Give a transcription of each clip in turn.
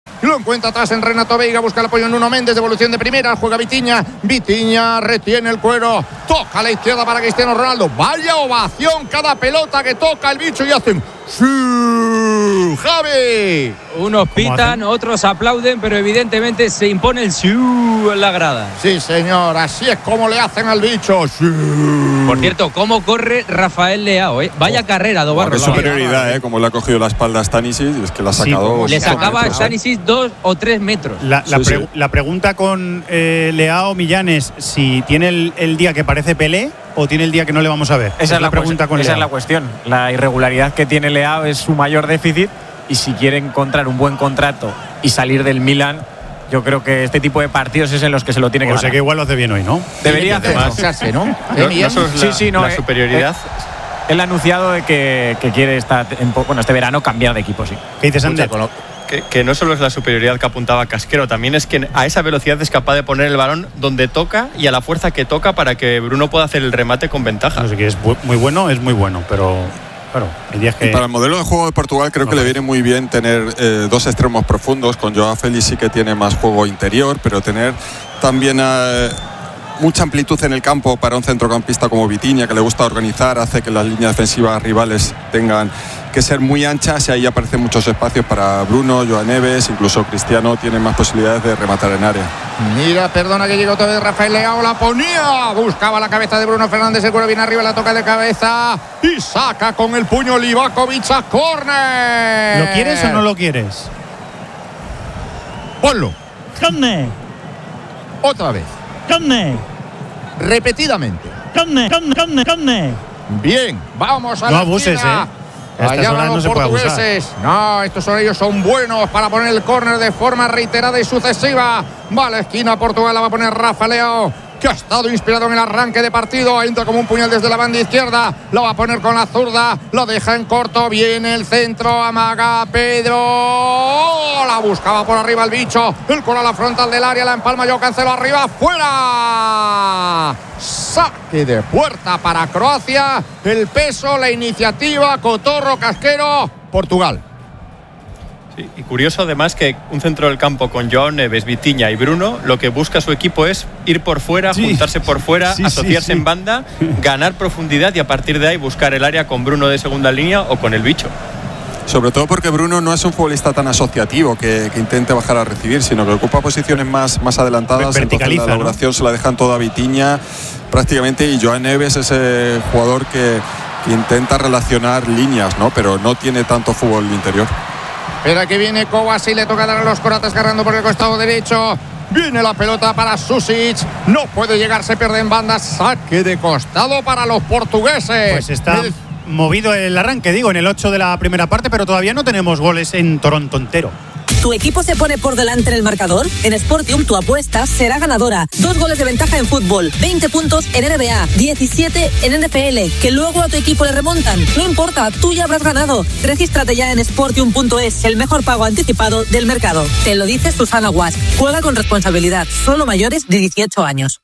Lo encuentra atrás en Renato Veiga, busca el apoyo en Nuno Méndez, devolución de primera, juega Vitinha, retiene el cuero, toca a la izquierda para Cristiano Ronaldo, vaya ovación cada pelota que toca el bicho y hacen ¡sí! ¡Javi! Unos pitan, otros aplauden, pero evidentemente se impone el ¡sí! En la grada. Sí, señor, así es como le hacen al bicho. ¡Sí! Por cierto, cómo corre Rafael Leao, Vaya carrera, Dobarro. Qué superioridad, como le ha cogido la espalda a Stanisic, es que la ha sacado. Le sacaba a Stanisic 2 o 3 metros. La pregunta con Leao Millanes, si tiene el día que parece Pelé o tiene el día que no le vamos a ver. Esa es la pregunta con Leao. Esa es la cuestión. La irregularidad que tiene Leao es su mayor déficit, y si quiere encontrar un buen contrato y salir del Milan, yo creo que este tipo de partidos es en los que se lo tiene que ganar. O sea que igual lo hace bien hoy, ¿no? Debería hacerlo. ¿no? No solo es la superioridad. Él ha anunciado de que quiere este verano cambiar de equipo, sí. ¿Qué dices, Ander? Que no solo es la superioridad que apuntaba Casquero, también es que a esa velocidad es capaz de poner el balón donde toca y a la fuerza que toca para que Bruno pueda hacer el remate con ventaja. No sé, que es muy bueno, pero claro, y para el modelo de juego de Portugal creo que le viene muy bien tener dos extremos profundos. Con Joao Félix sí que tiene más juego interior, pero tener también mucha amplitud en el campo para un centrocampista como Vitinha, que le gusta organizar, hace que las líneas defensivas rivales tengan que ser muy anchas, y ahí aparecen muchos espacios para Bruno, Joao Neves, incluso Cristiano tiene más posibilidades de rematar en área. Mira, perdona que llega otra vez Rafael Leao, la ponía, buscaba la cabeza de Bruno Fernández, el cuero viene arriba, la toca de cabeza y saca con el puño Livakovic a córner. ¿Lo quieres o no lo quieres? Ponlo. ¡Córner! Otra vez. ¡Córner! Repetidamente. ¡Córner! Bien, vamos a no la abuses, esquina. Allá van los portugueses. No, estos ellos son buenos para poner el córner de forma reiterada y sucesiva. Va a la esquina Portugal, la va a poner Rafa Leao, que ha estado inspirado en el arranque de partido. Entra como un puñal desde la banda izquierda. La va a poner con la zurda. Lo deja en corto. Viene el centro. Amaga Pedro. La buscaba por arriba el bicho. El coro a la frontal del área. La empalma yo Cancelo arriba. ¡Fuera! Saque de puerta para Croacia. El peso, la iniciativa. Cotorro, Casquero. Portugal. Sí, y curioso además que un centro del campo con Joao Neves, Vitinha y Bruno, lo que busca su equipo es ir por fuera, juntarse por fuera, asociarse en banda, ganar profundidad y a partir de ahí buscar el área con Bruno de segunda línea o con el bicho. Sobre todo porque Bruno no es un futbolista tan asociativo que intente bajar a recibir, sino que ocupa posiciones más adelantadas. Entonces la elaboración se la dejan toda a Vitinha prácticamente, y Joao Neves es ese jugador que intenta relacionar líneas, ¿no? Pero no tiene tanto fútbol interior. Espera que viene Kovacic, le toca dar a los croatas cargando por el costado derecho. Viene la pelota para Susic, no puede llegar, se pierde en banda. Saque de costado para los portugueses. Pues está movido el arranque, en el 8 de la primera parte, pero todavía no tenemos goles en Toronto entero. ¿Tu equipo se pone por delante en el marcador? En Sportium tu apuesta será ganadora. 2 goles de ventaja en fútbol, 20 puntos en NBA, 17 en NFL, que luego a tu equipo le remontan. No importa, tú ya habrás ganado. Regístrate ya en Sportium.es, el mejor pago anticipado del mercado. Te lo dice Susana Guas. Juega con responsabilidad, solo mayores de 18 años.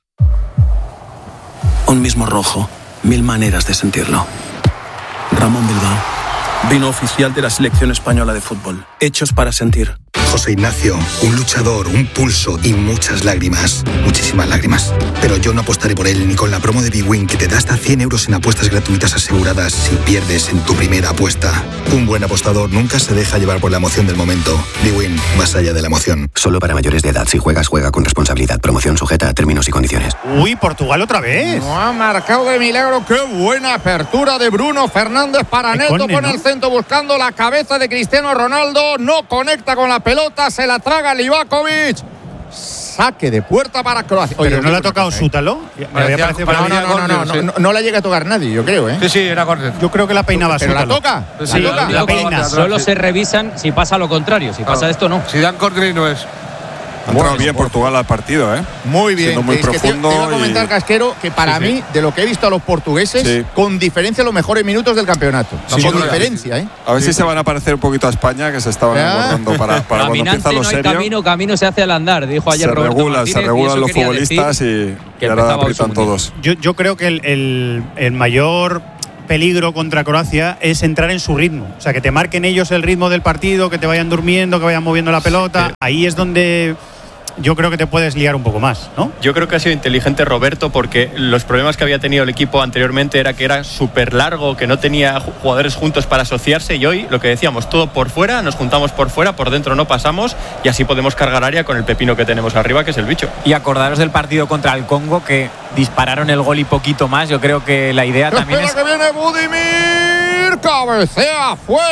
Un mismo rojo, 1000 maneras de sentirlo. Ramón Bilbao, vino oficial de la selección española de fútbol. Hechos para sentir. José Ignacio, un luchador, un pulso y muchas lágrimas. Muchísimas lágrimas. Pero yo no apostaré por él ni con la promo de bwin, que te da hasta 100 euros en apuestas gratuitas aseguradas si pierdes en tu primera apuesta. Un buen apostador nunca se deja llevar por la emoción del momento. bwin, más allá de la emoción. Solo para mayores de edad. Si juegas, juega con responsabilidad. Promoción sujeta a términos y condiciones. Uy, Portugal otra vez. No ha marcado de milagro. Qué buena apertura de Bruno Fernández para Neto. Pone el centro buscando la cabeza de Cristiano Ronaldo. No conecta con la pelota. Se la traga Livakovic. Saque de puerta para Croacia. Pero no le ha tocado Sútalo. No la llega a tocar nadie, yo creo, ¿eh? Sí, era córner. Yo creo que la peinaba Sútalo. ¿Pero la toca? Sí, la peina. Solo se revisan si pasa lo contrario. Si pasa esto, no. Si dan córner, no es. Ha entrado bien Portugal al partido, ¿eh? Muy bien. Siendo muy profundo. Te iba a comentar, Casquero, que para mí, de lo que he visto a los portugueses, con diferencia los mejores minutos del campeonato. Con diferencia, ¿eh? A ver si se van a parecer un poquito a España, que se estaban guardando para cuando empieza lo serio. Camino se hace al andar, dijo ayer Roberto Martínez. Se regulan los futbolistas y ahora aprietan todos. Yo creo que el mayor peligro contra Croacia es entrar en su ritmo. O sea, que te marquen ellos el ritmo del partido, que te vayan durmiendo, que vayan moviendo la pelota. Ahí es donde yo creo que te puedes liar un poco más, ¿no? Yo creo que ha sido inteligente Roberto, porque los problemas que había tenido el equipo anteriormente era que era súper largo, que no tenía jugadores juntos para asociarse, y hoy lo que decíamos, todo por fuera, nos juntamos por fuera, por dentro no pasamos, y así podemos cargar área con el pepino que tenemos arriba, que es el bicho. Y acordaros del partido contra el Congo, que dispararon el gol y poquito más. Yo creo que la idea también es... que viene Budimir, cabecea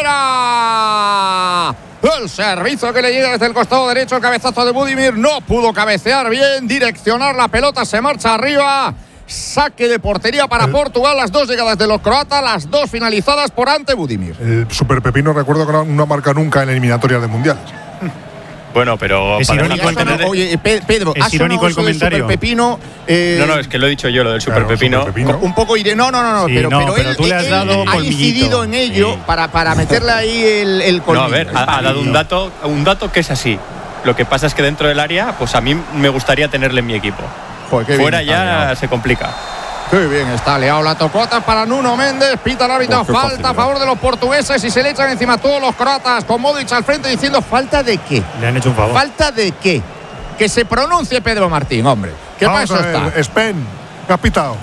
fuera. El servicio que le llega desde el costado derecho, el cabezazo de Budimir, no pudo cabecear bien, direccionar la pelota, se marcha arriba. Saque de portería para Portugal, las dos llegadas de los croatas, las dos finalizadas por Ante Budimir. El Super Pepino, recuerdo que no marca nunca en eliminatorias de mundiales. Bueno, pero es irónico el comentario. Oye, Pedro, es irónico el comentario. Super Pepino, no, es que lo he dicho yo, lo del Super Pepino. Un poco iré. No, sí, pero él, tú le has dado ha incidido en ello, sí, para meterle ahí el colmillo. No, a ver, ha dado un dato que es así. Lo que pasa es que dentro del área, pues a mí me gustaría tenerle en mi equipo. Joder, fuera ya se complica. Qué bien está Leao, la tocó para Nuno Méndez, pita el árbitro, falta a favor de los portugueses y se le echan encima todos los croatas, con Modric al frente diciendo ¿falta de qué? Le han hecho un favor. ¿Falta de qué? Que se pronuncie Pedro Martín, hombre. ¿Qué para eso está? Spen, ¿qué has pitado?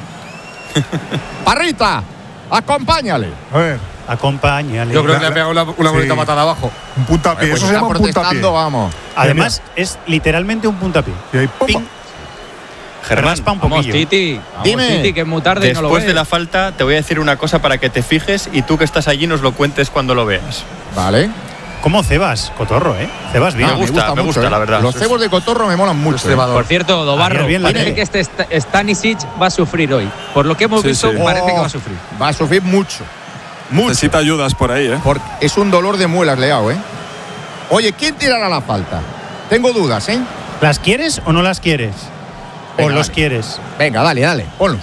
Parrita, acompáñale. A ver. Acompáñale. Yo creo que le ha pegado una bonita patada abajo. Un puntapié, pues eso se llama un puntapié. Vamos. Además, es literalmente un puntapié. Y ahí, ¡pum! Germán, vamos, Titi. Dime. Titi, que es muy tarde. Después no lo ves. de la falta, te voy a decir una cosa para que te fijes y tú que estás allí nos lo cuentes cuando lo veas. Vale. ¿Cómo cebas, Cotorro, Cebas bien. Me gusta mucho, la verdad. Los cebos de Cotorro me molan mucho. Por cierto, Dobarro, parece que Stanisic va a sufrir hoy. Por lo que hemos visto, parece que va a sufrir. Va a sufrir mucho. Necesita ayudas por ahí, Porque es un dolor de muelas, Leao, Oye, ¿quién tirará la falta? Tengo dudas, ¿Las quieres o no las quieres? Venga, ¿O los quieres? Venga, dale, ponlos.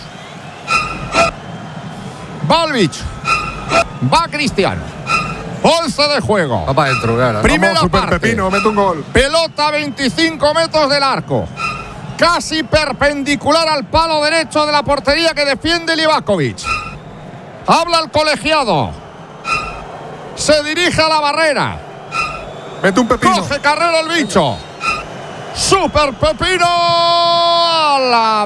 Va el bicho. Va Cristiano. 11 de juego. Va para adentro, claro. Primera Vamos, Super parte. Pepino, mete un gol. Pelota a 25 metros del arco. Casi perpendicular al palo derecho de la portería que defiende Livakovic. Habla el colegiado. Se dirige a la barrera. Mete un pepino. Coge carrera el bicho. Super Pepino a la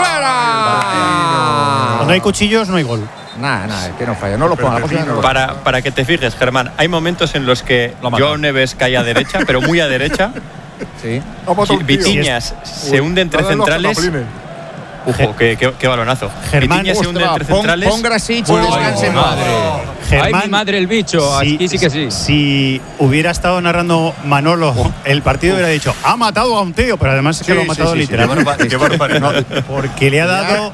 barrera. Cuando hay cuchillos no hay gol. Nada, es que no falla. No lo ponga. Para que te fijes, Germán, hay momentos en los que Joao Neves cae a derecha, pero muy a derecha. Sí. Vitiñas se hunde entre centrales. Ojo, qué balonazo. Germán, Vitiñas se hunde entre centrales. Pon Grasic y descanse en madre. Germán, ay, mi madre, el bicho. Aquí sí que sí. Si hubiera estado narrando Manolo el partido, hubiera dicho, ha matado a un tío, pero además es que lo ha matado literalmente. Porque le ha dado...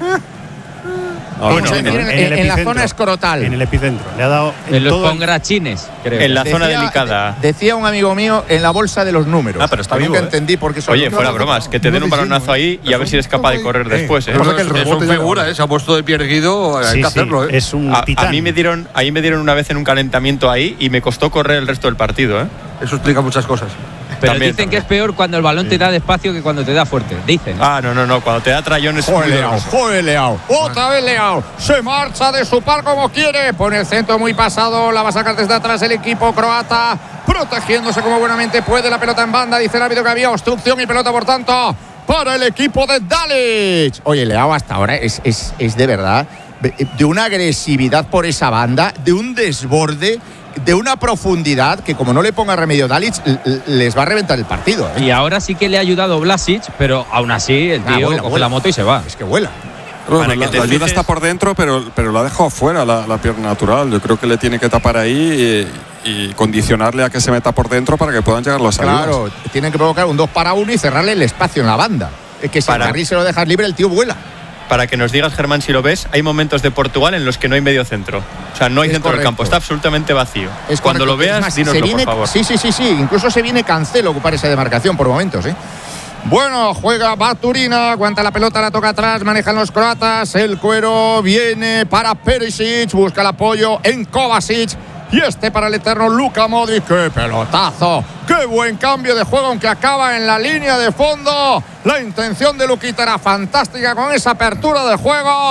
Bueno, en la zona escrotal. En el epicentro. Le ha dado en los congrachines, creo. En la zona delicada. Decía un amigo mío, en la bolsa de los números. Pero está vivo. Nunca entendí por qué son. Oye, fuera bromas, que te den un balonazo ahí y a ver si eres capaz de correr después. Es un figura, se ha puesto de pie erguido, hay que hacerlo. Es un titán. A mí me dieron una vez en un calentamiento ahí y me costó correr el resto del partido. Eso explica muchas cosas. Pero dicen que es peor cuando el balón te da despacio que cuando te da fuerte. Dicen. No. Cuando te da trayón es muy doloroso. Joder, Leao. Otra vez Leao. Se marcha de su par como quiere. Pone el centro muy pasado. La va a sacar desde atrás el equipo croata. Protegiéndose como buenamente puede. La pelota en banda. Dice el árbitro que había obstrucción y pelota, por tanto, para el equipo de Dalic. Oye, Leao hasta ahora es de verdad de una agresividad por esa banda, de un desborde, de una profundidad que, como no le ponga remedio Dalic, les va a reventar el partido. Y ahora sí que le ha ayudado Vlasic, pero aún así el tío coge la moto y se va. Es que vuela. Bueno, la ayuda está por dentro, pero la ha dejado fuera la pierna natural. Yo creo que le tiene que tapar ahí y condicionarle a que se meta por dentro para que puedan llegar los ayudas. Claro, tienen que provocar un 2-1 y cerrarle el espacio en la banda. Es que si el carril se lo dejas libre, el tío vuela. Para que nos digas, Germán, si lo ves, hay momentos de Portugal en los que no hay medio centro. O sea, no hay centro del campo, está absolutamente vacío. Cuando lo veas, dínoslo, por favor. Sí. Incluso se viene Cancelo a ocupar esa demarcación por momentos, Bueno, juega Baturina, aguanta la pelota, la toca atrás, manejan los croatas, el cuero viene para Perisic, busca el apoyo en Kovacic. Y para el eterno Luka Modric. ¡Qué pelotazo! ¡Qué buen cambio de juego! Aunque acaba en la línea de fondo. La intención de Luquita era fantástica con esa apertura de juego.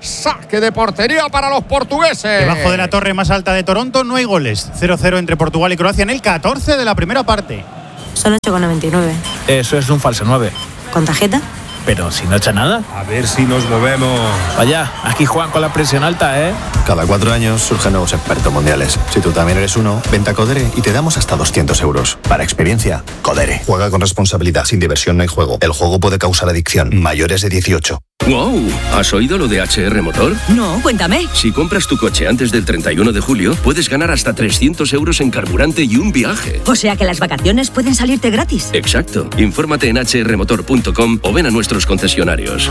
Saque de portería para los portugueses. Debajo de la torre más alta de Toronto no hay goles. 0-0 entre Portugal y Croacia en el 14 de la primera parte. Son 8,99. Eso es un falso 9. ¿Con tarjeta? Pero si no echa nada. A ver si nos movemos. Vaya, aquí juegan con la presión alta, ¿eh? Cada 4 años surgen nuevos expertos mundiales. Si tú también eres uno, vente a Codere y te damos hasta 200 euros. Para experiencia, Codere. Juega con responsabilidad. Sin diversión no hay juego. El juego puede causar adicción. Mayores de 18. ¡Wow! ¿Has oído lo de HR Motor? No, cuéntame. Si compras tu coche antes del 31 de julio, puedes ganar hasta 300 euros en carburante y un viaje. O sea que las vacaciones pueden salirte gratis. Exacto. Infórmate en hrmotor.com o ven a nuestros concesionarios.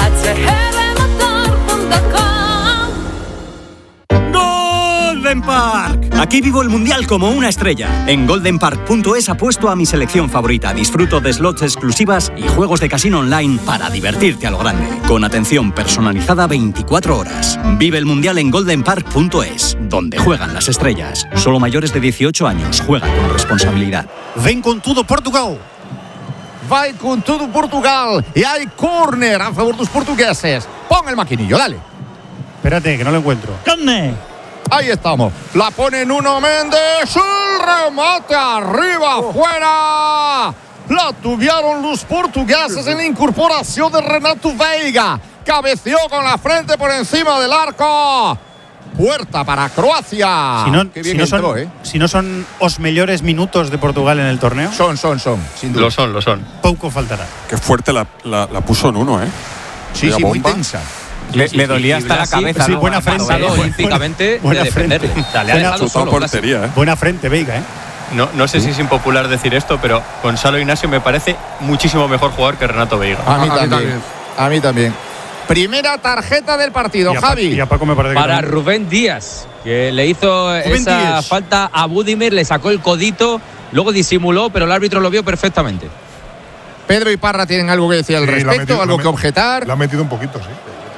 Golden Park. Aquí vivo el mundial como una estrella. En goldenpark.es apuesto a mi selección favorita. Disfruto de slots exclusivas y juegos de casino online para divertirte a lo grande. Con atención personalizada 24 horas. Vive el mundial en goldenpark.es, donde juegan las estrellas. Solo mayores de 18 años. Juega con responsabilidad. Ven con todo Portugal. Vai con todo Portugal. Y hay córner a favor de los portugueses. Pon el maquinillo, dale. Espérate, que no lo encuentro. ¡Córner! Ahí estamos. La pone Nuno Méndez. El remate arriba, fuera. La tuvieron los portugueses en la incorporación de Renato Veiga. Cabeceó con la frente por encima del arco. Puerta para Croacia. Qué bien entró, si no son los mejores minutos de Portugal en el torneo. Son. Sin duda. Lo son. Poco faltará. Qué fuerte la puso Nuno, ¿eh? Sí, muy tensa. Le dolía hasta la cabeza. Sí, buena frente. Olímpicamente buena de defenderle. Frente. Le ha dejado solo. Portería, Buena frente, Veiga, ¿eh? No sé si es impopular decir esto, pero Gonzalo Ignacio me parece muchísimo mejor jugador que Renato Veiga. A mí también. Primera tarjeta del partido, Javi. Y a Paco me parece para Rubén Díaz, que le hizo esa falta a Budimir, le sacó el codito, luego disimuló, pero el árbitro lo vio perfectamente. Pedro y Parra tienen algo que decir al respecto, algo que objetar. Le ha metido un poquito, sí.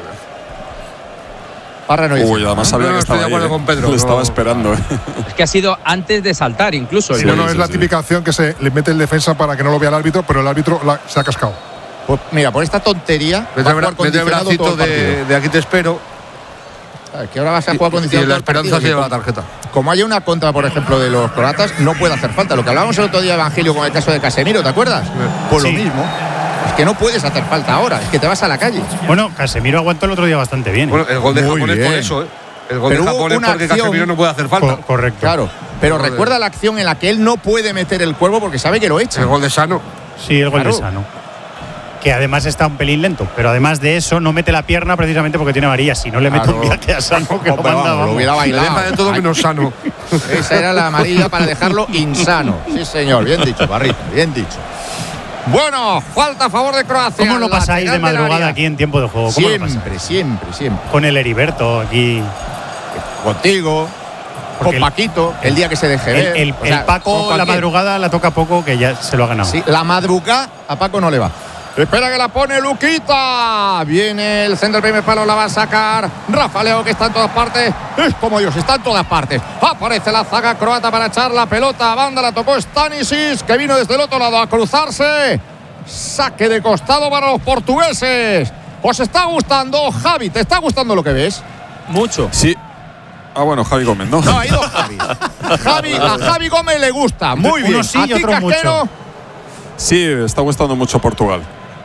Parra no dice. Además sabía que estaba ahí, con Pedro. Lo estaba esperando. Es que ha sido antes de saltar incluso. Sí, es la típica acción que se le mete el defensa para que no lo vea el árbitro, pero el árbitro se ha cascado. Pues mira, por esta tontería. Mete el bracito de aquí te espero. Que ahora vas a jugar condicionado. Y la esperanza se lleva la tarjeta. Como haya una contra, por ejemplo, de los croatas, no puede hacer falta. Lo que hablábamos el otro día, Evangelio, con el caso de Casemiro, ¿te acuerdas? Pues lo mismo. Es que no puedes hacer falta ahora, es que te vas a la calle. Bueno, Casemiro aguantó el otro día bastante bien. Bueno, el gol de Japón es por eso, ¿eh? El gol de Japón es porque Casemiro no puede hacer falta. Correcto. Claro, pero recuerda la acción en la que él no puede meter el cuerpo porque sabe que lo echa. El gol de Sano. Sí, el gol de Sano. Que además está un pelín lento, pero además de eso no mete la pierna precisamente porque tiene amarilla. Si no le mete un viaje a Sano que lo manda, lo hubiera bailado. Le deja de todo menos Sano. Esa era la amarilla para dejarlo insano. Sí, señor, bien dicho, Barrita, bien dicho. Bueno, falta a favor de Croacia. ¿Cómo lo pasáis de madrugada aquí en tiempo de juego? Siempre. Con el Heriberto aquí. Contigo. Con Paquito, el día que se deje ver. El Paco, la madrugada la toca poco, que ya se lo ha ganado. Sí, la madrugada a Paco no le va. Espera que la pone Luquita. Viene el centro del primer palo, la va a sacar Rafa Leao, que está en todas partes. Es como Dios, está en todas partes. Aparece la zaga croata para echar la pelota a banda. La tocó Stanisic, que vino desde el otro lado a cruzarse. Saque de costado para los portugueses. ¿Os está gustando, Javi? ¿Te está gustando lo que ves? Mucho. Sí. Bueno, Javi Gómez, ¿no? No, ha ido Javi. A Javi Gómez le gusta. Muy bien. Sí, y otro mucho. Sí, está gustando mucho Portugal.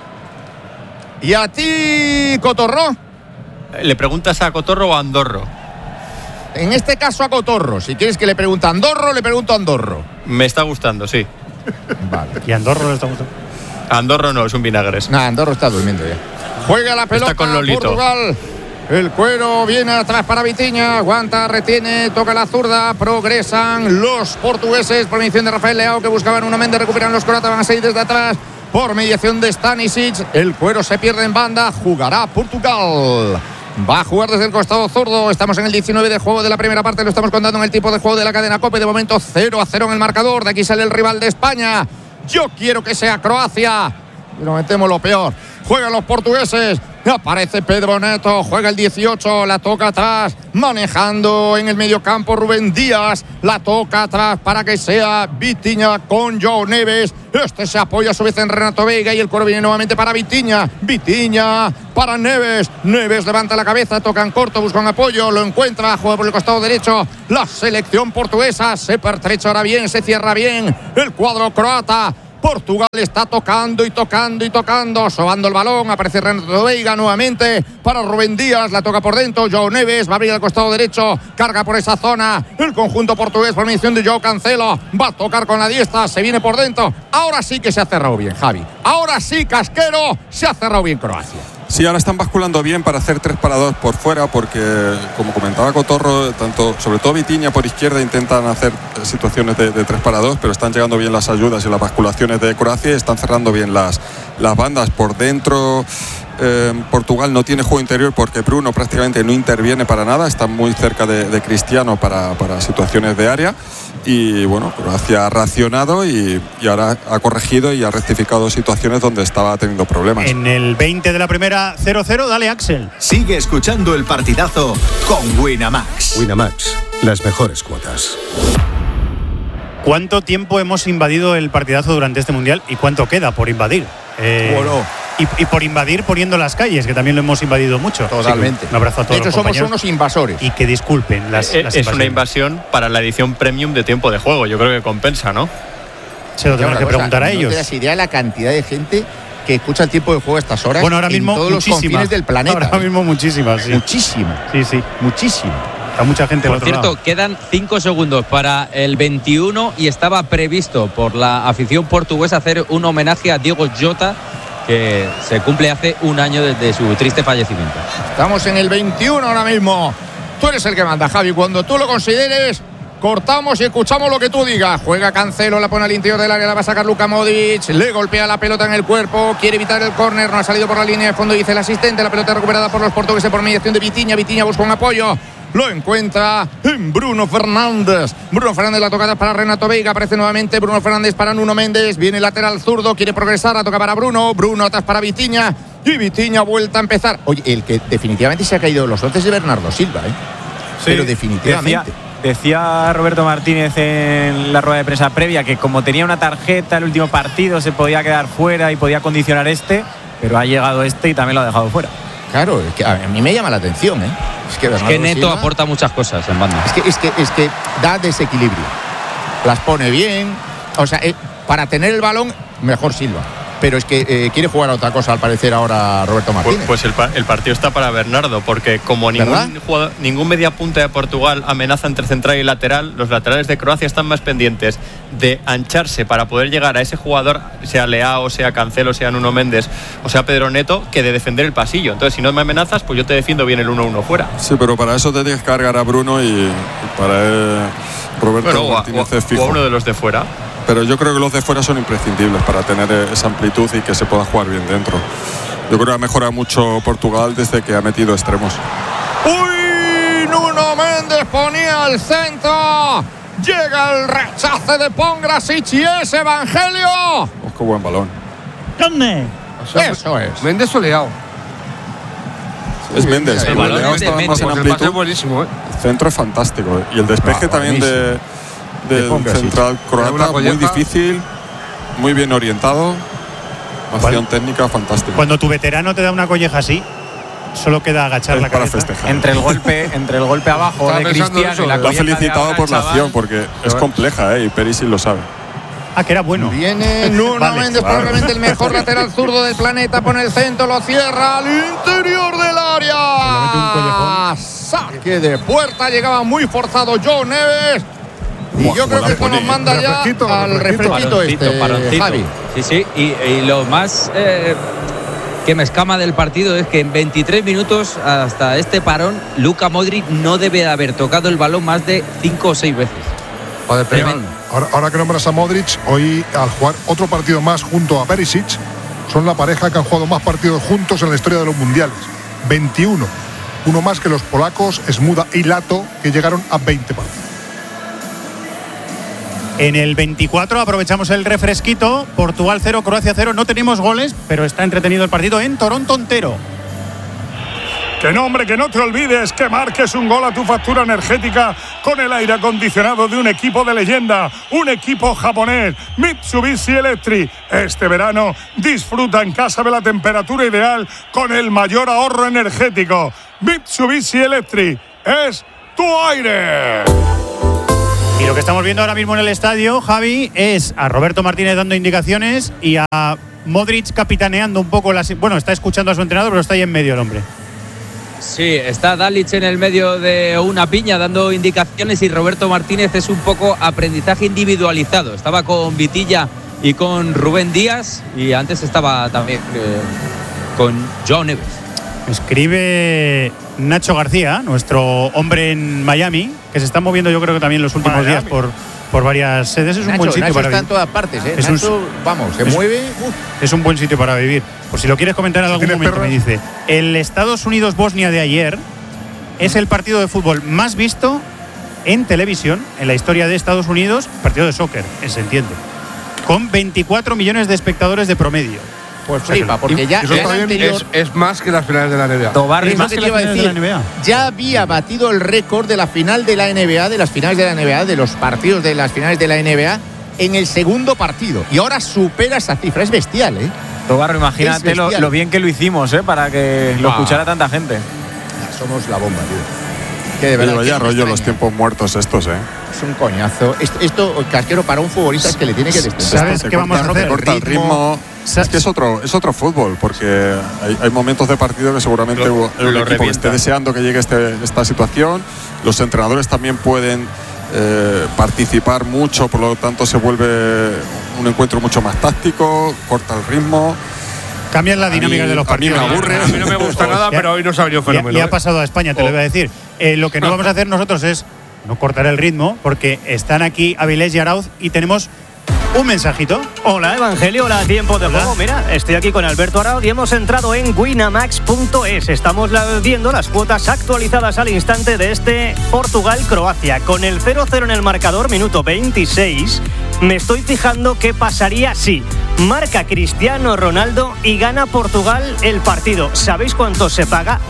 ¿Y a ti, Cotorro? ¿Le preguntas a Cotorro o a Andorro? En este caso a Cotorro. Si quieres que le pregunte a Andorro, le pregunto a Andorro. Me está gustando, sí. Vale. ¿Y a Andorro le está gustando? Andorro no, es un vinagres. No, Andorro está durmiendo ya. Juega la pelota con Lolito. Portugal. El cuero viene atrás para Vitinha. Aguanta, retiene, toca la zurda. Progresan los portugueses por mediación de Rafael Leao, que buscaban una Méndez. Recuperan los croatas, van a seguir desde atrás. Por mediación de Stanisic. El cuero se pierde en banda. Jugará Portugal. Va a jugar desde el costado zurdo. Estamos en el 19 de juego de la primera parte. Lo estamos contando en el tipo de juego de la cadena COPE. De momento 0-0 en el marcador. De aquí sale el rival de España. Yo quiero que sea Croacia. Pero metemos lo peor. Juegan los portugueses. Aparece Pedro Neto, juega el 18, la toca atrás, manejando en el mediocampo Rubén Díaz, la toca atrás para que sea Vitinha con Joao Neves. Este se apoya a su vez en Renato Veiga y el cuero viene nuevamente para Vitinha. Vitinha para Neves. Neves levanta la cabeza, toca en corto, busca un apoyo, lo encuentra, juega por el costado derecho. La selección portuguesa se pertrecha ahora bien, se cierra bien el cuadro croata. Portugal está tocando y tocando y tocando, sobando el balón, aparece Renato Veiga nuevamente para Rubén Díaz, la toca por dentro, Joao Neves va a abrir al costado derecho, carga por esa zona, el conjunto portugués por mediación de Joao Cancelo, va a tocar con la diestra, se viene por dentro, ahora sí que se ha cerrado bien, Javi, ahora sí, Casquero, se ha cerrado bien Croacia. Sí, ahora están basculando bien para hacer 3 parados por fuera porque, como comentaba Cotorro, sobre todo Vitinha por izquierda intentan hacer situaciones de 3 para 2, pero están llegando bien las ayudas y las basculaciones de Croacia y están cerrando bien las bandas por dentro. Portugal no tiene juego interior porque Bruno prácticamente no interviene para nada, está muy cerca de Cristiano para situaciones de área. Y bueno, Croacia ha racionado y ahora ha corregido y ha rectificado situaciones donde estaba teniendo problemas. En el 20 de la primera, 0-0, dale Axel. Sigue escuchando el partidazo con Winamax. Winamax, las mejores cuotas. ¿Cuánto tiempo hemos invadido el partidazo durante este Mundial y cuánto queda por invadir? Bueno. Y por invadir poniendo las calles, que también lo hemos invadido mucho. Totalmente. Sí, un abrazo a todos. De hecho, somos unos invasores. Y que disculpen las es una invasión para la edición premium de tiempo de juego. Yo creo que compensa, ¿no? Se lo tenemos que preguntar a ellos. No te das idea de la cantidad de gente que escucha el tiempo de juego a estas horas. Bueno, ahora mismo en todos los confines del planeta. Ahora mismo muchísimas. Sí. Muchísima. Sí. Muchísima. Está mucha gente. Por cierto, quedan 5 segundos para el 21 y estaba previsto por la afición portuguesa hacer un homenaje a Diego Jota, que se cumple hace un año desde su triste fallecimiento. Estamos en el 21 ahora mismo. Tú eres el que manda, Javi. Cuando tú lo consideres, cortamos y escuchamos lo que tú digas. Juega Cancelo, la pone al interior del área, la va a sacar Luka Modric, le golpea la pelota en el cuerpo, quiere evitar el córner, no ha salido por la línea de fondo, dice el asistente. La pelota recuperada por los portugueses por mediación de Vitinha. Vitinha busca un apoyo, lo encuentra en Bruno Fernández. Bruno Fernández, la tocada para Renato Veiga, aparece nuevamente Bruno Fernández para Nuno Méndez, viene el lateral zurdo, quiere progresar, la toca para Bruno atrás para Vitinha y Vitinha vuelta a empezar. Oye, el que definitivamente se ha caído de los once es de Bernardo Silva, Sí, pero definitivamente. Decía Roberto Martínez en la rueda de prensa previa que como tenía una tarjeta el último partido se podía quedar fuera y podía condicionar pero ha llegado y también lo ha dejado fuera. Claro, es que a mí me llama la atención, Es que Neto Silva aporta muchas cosas en banda. Es que da desequilibrio. Las pone bien. O sea, para tener el balón, mejor Silva. Pero es que quiere jugar a otra cosa, al parecer, ahora Roberto Martínez. Pues el partido está para Bernardo, porque como ningún mediapunta de Portugal amenaza entre central y lateral, los laterales de Croacia están más pendientes de ancharse para poder llegar a ese jugador, sea Leao, sea Cancelo, sea Nuno Méndez o sea Pedro Neto, que de defender el pasillo. Entonces, si no me amenazas, pues yo te defiendo bien el 1-1 fuera. Sí, pero para eso te tienes que cargar a Bruno y para él, Roberto Martínez es fijo. O uno de los de fuera. Pero yo creo que los de fuera son imprescindibles para tener esa amplitud y que se pueda jugar bien dentro. Yo creo que ha mejorado mucho Portugal desde que ha metido extremos. ¡Uy! Nuno Méndez ponía al centro. Llega el rechace de Pongrasic y es Evangelio. Oh, ¡qué buen balón! ¿Dónde? Eso es. Méndez o Leao. Es Méndez. El balón Leao es estaba más en el amplitud. pase es buenísimo, El centro es fantástico. Y el despeje también del central croata, muy difícil, muy bien orientado, acción técnica fantástica. Cuando tu veterano te da una colleja así, solo queda agachar la cabeza. Festejar. Entre el golpe abajo de Cristiano y la lo ha felicitado por la acción porque es compleja, y Perisic lo sabe. Que era bueno. Viene Nuno Méndez, probablemente el mejor lateral zurdo del planeta, pone el centro, lo cierra al interior del área. Saque de puerta, llegaba muy forzado Joao Neves. Y yo creo que esto nos manda ya al refresquito Javi. Sí, y lo más que me escama del partido es que en 23 minutos hasta este parón, Luka Modric no debe de haber tocado el balón más de 5 o 6 veces. Ahora que nombras a Modric, hoy al jugar otro partido más junto a Perisic, son la pareja que han jugado más partidos juntos en la historia de los mundiales. 21. Uno más que los polacos, Smuda y Lato, que llegaron a 20 partidos. En el 24 aprovechamos el refresquito. Portugal 0, Croacia 0. No tenemos goles, pero está entretenido el partido en Toronto entero. Que no, hombre, que no te olvides que marques un gol a tu factura energética con el aire acondicionado de un equipo de leyenda, un equipo japonés, Mitsubishi Electric. Este verano disfruta en casa de la temperatura ideal con el mayor ahorro energético. Mitsubishi Electric es tu aire. Y lo que estamos viendo ahora mismo en el estadio, Javi, es a Roberto Martínez dando indicaciones y a Modric capitaneando un poco bueno, está escuchando a su entrenador, pero está ahí en medio el hombre. Sí, está Dalic en el medio de una piña dando indicaciones y Roberto Martínez es un poco aprendizaje individualizado. Estaba con Vitilla y con Rubén Díaz y antes estaba también con Joao Neves. Escribe Nacho García, nuestro hombre en Miami, que se está moviendo yo creo que también los últimos días por varias sedes. Es un buen sitio para vivir. Está en todas partes, ¿eh? Nacho, vamos, se mueve. Es un buen sitio para vivir. Por si lo quieres comentar en algún momento, me dice. El Estados Unidos-Bosnia de ayer es el partido de fútbol más visto en televisión en la historia de Estados Unidos, partido de soccer, se entiende, con 24 millones de espectadores de promedio. Pues flipa, porque ya es más que las finales de la NBA. Es más que las finales de la NBA. Ya había batido el récord de la final de la NBA, de las finales de la NBA, de los partidos de las finales de la NBA en el segundo partido. Y ahora supera esa cifra. Es bestial, ¿eh? Tobarro, imagínate lo bien que lo hicimos, para que lo escuchara tanta gente. Somos la bomba, tío. Que de verdad. Pero ya rollo los tiempos muertos estos, Es un coñazo. Esto Casquero, para un futbolista es que le tiene que destemplar. ¿Sabes qué vamos a hacer? Corta el ritmo. Es que es otro fútbol, porque hay momentos de partido que seguramente el equipo que esté deseando que llegue esta situación. Los entrenadores también pueden participar mucho, por lo tanto se vuelve un encuentro mucho más táctico, corta el ritmo. Cambian la dinámica de los partidos. A mí no me gusta nada, pero hoy nos ha venido fenómeno. Le ha pasado a España, te lo voy a decir. Lo que no vamos a hacer nosotros es no cortar el ritmo, porque están aquí Avilés y Arauz y tenemos un mensajito. Hola Evangelio, hola Tiempo de Juego. Mira, estoy aquí con Alberto Arauz y hemos entrado en winamax.es. Estamos viendo las cuotas actualizadas al instante de este Portugal-Croacia. Con el 0-0 en el marcador, minuto 26, me estoy fijando qué pasaría si marca Cristiano Ronaldo y gana Portugal el partido. ¿Sabéis cuánto se paga?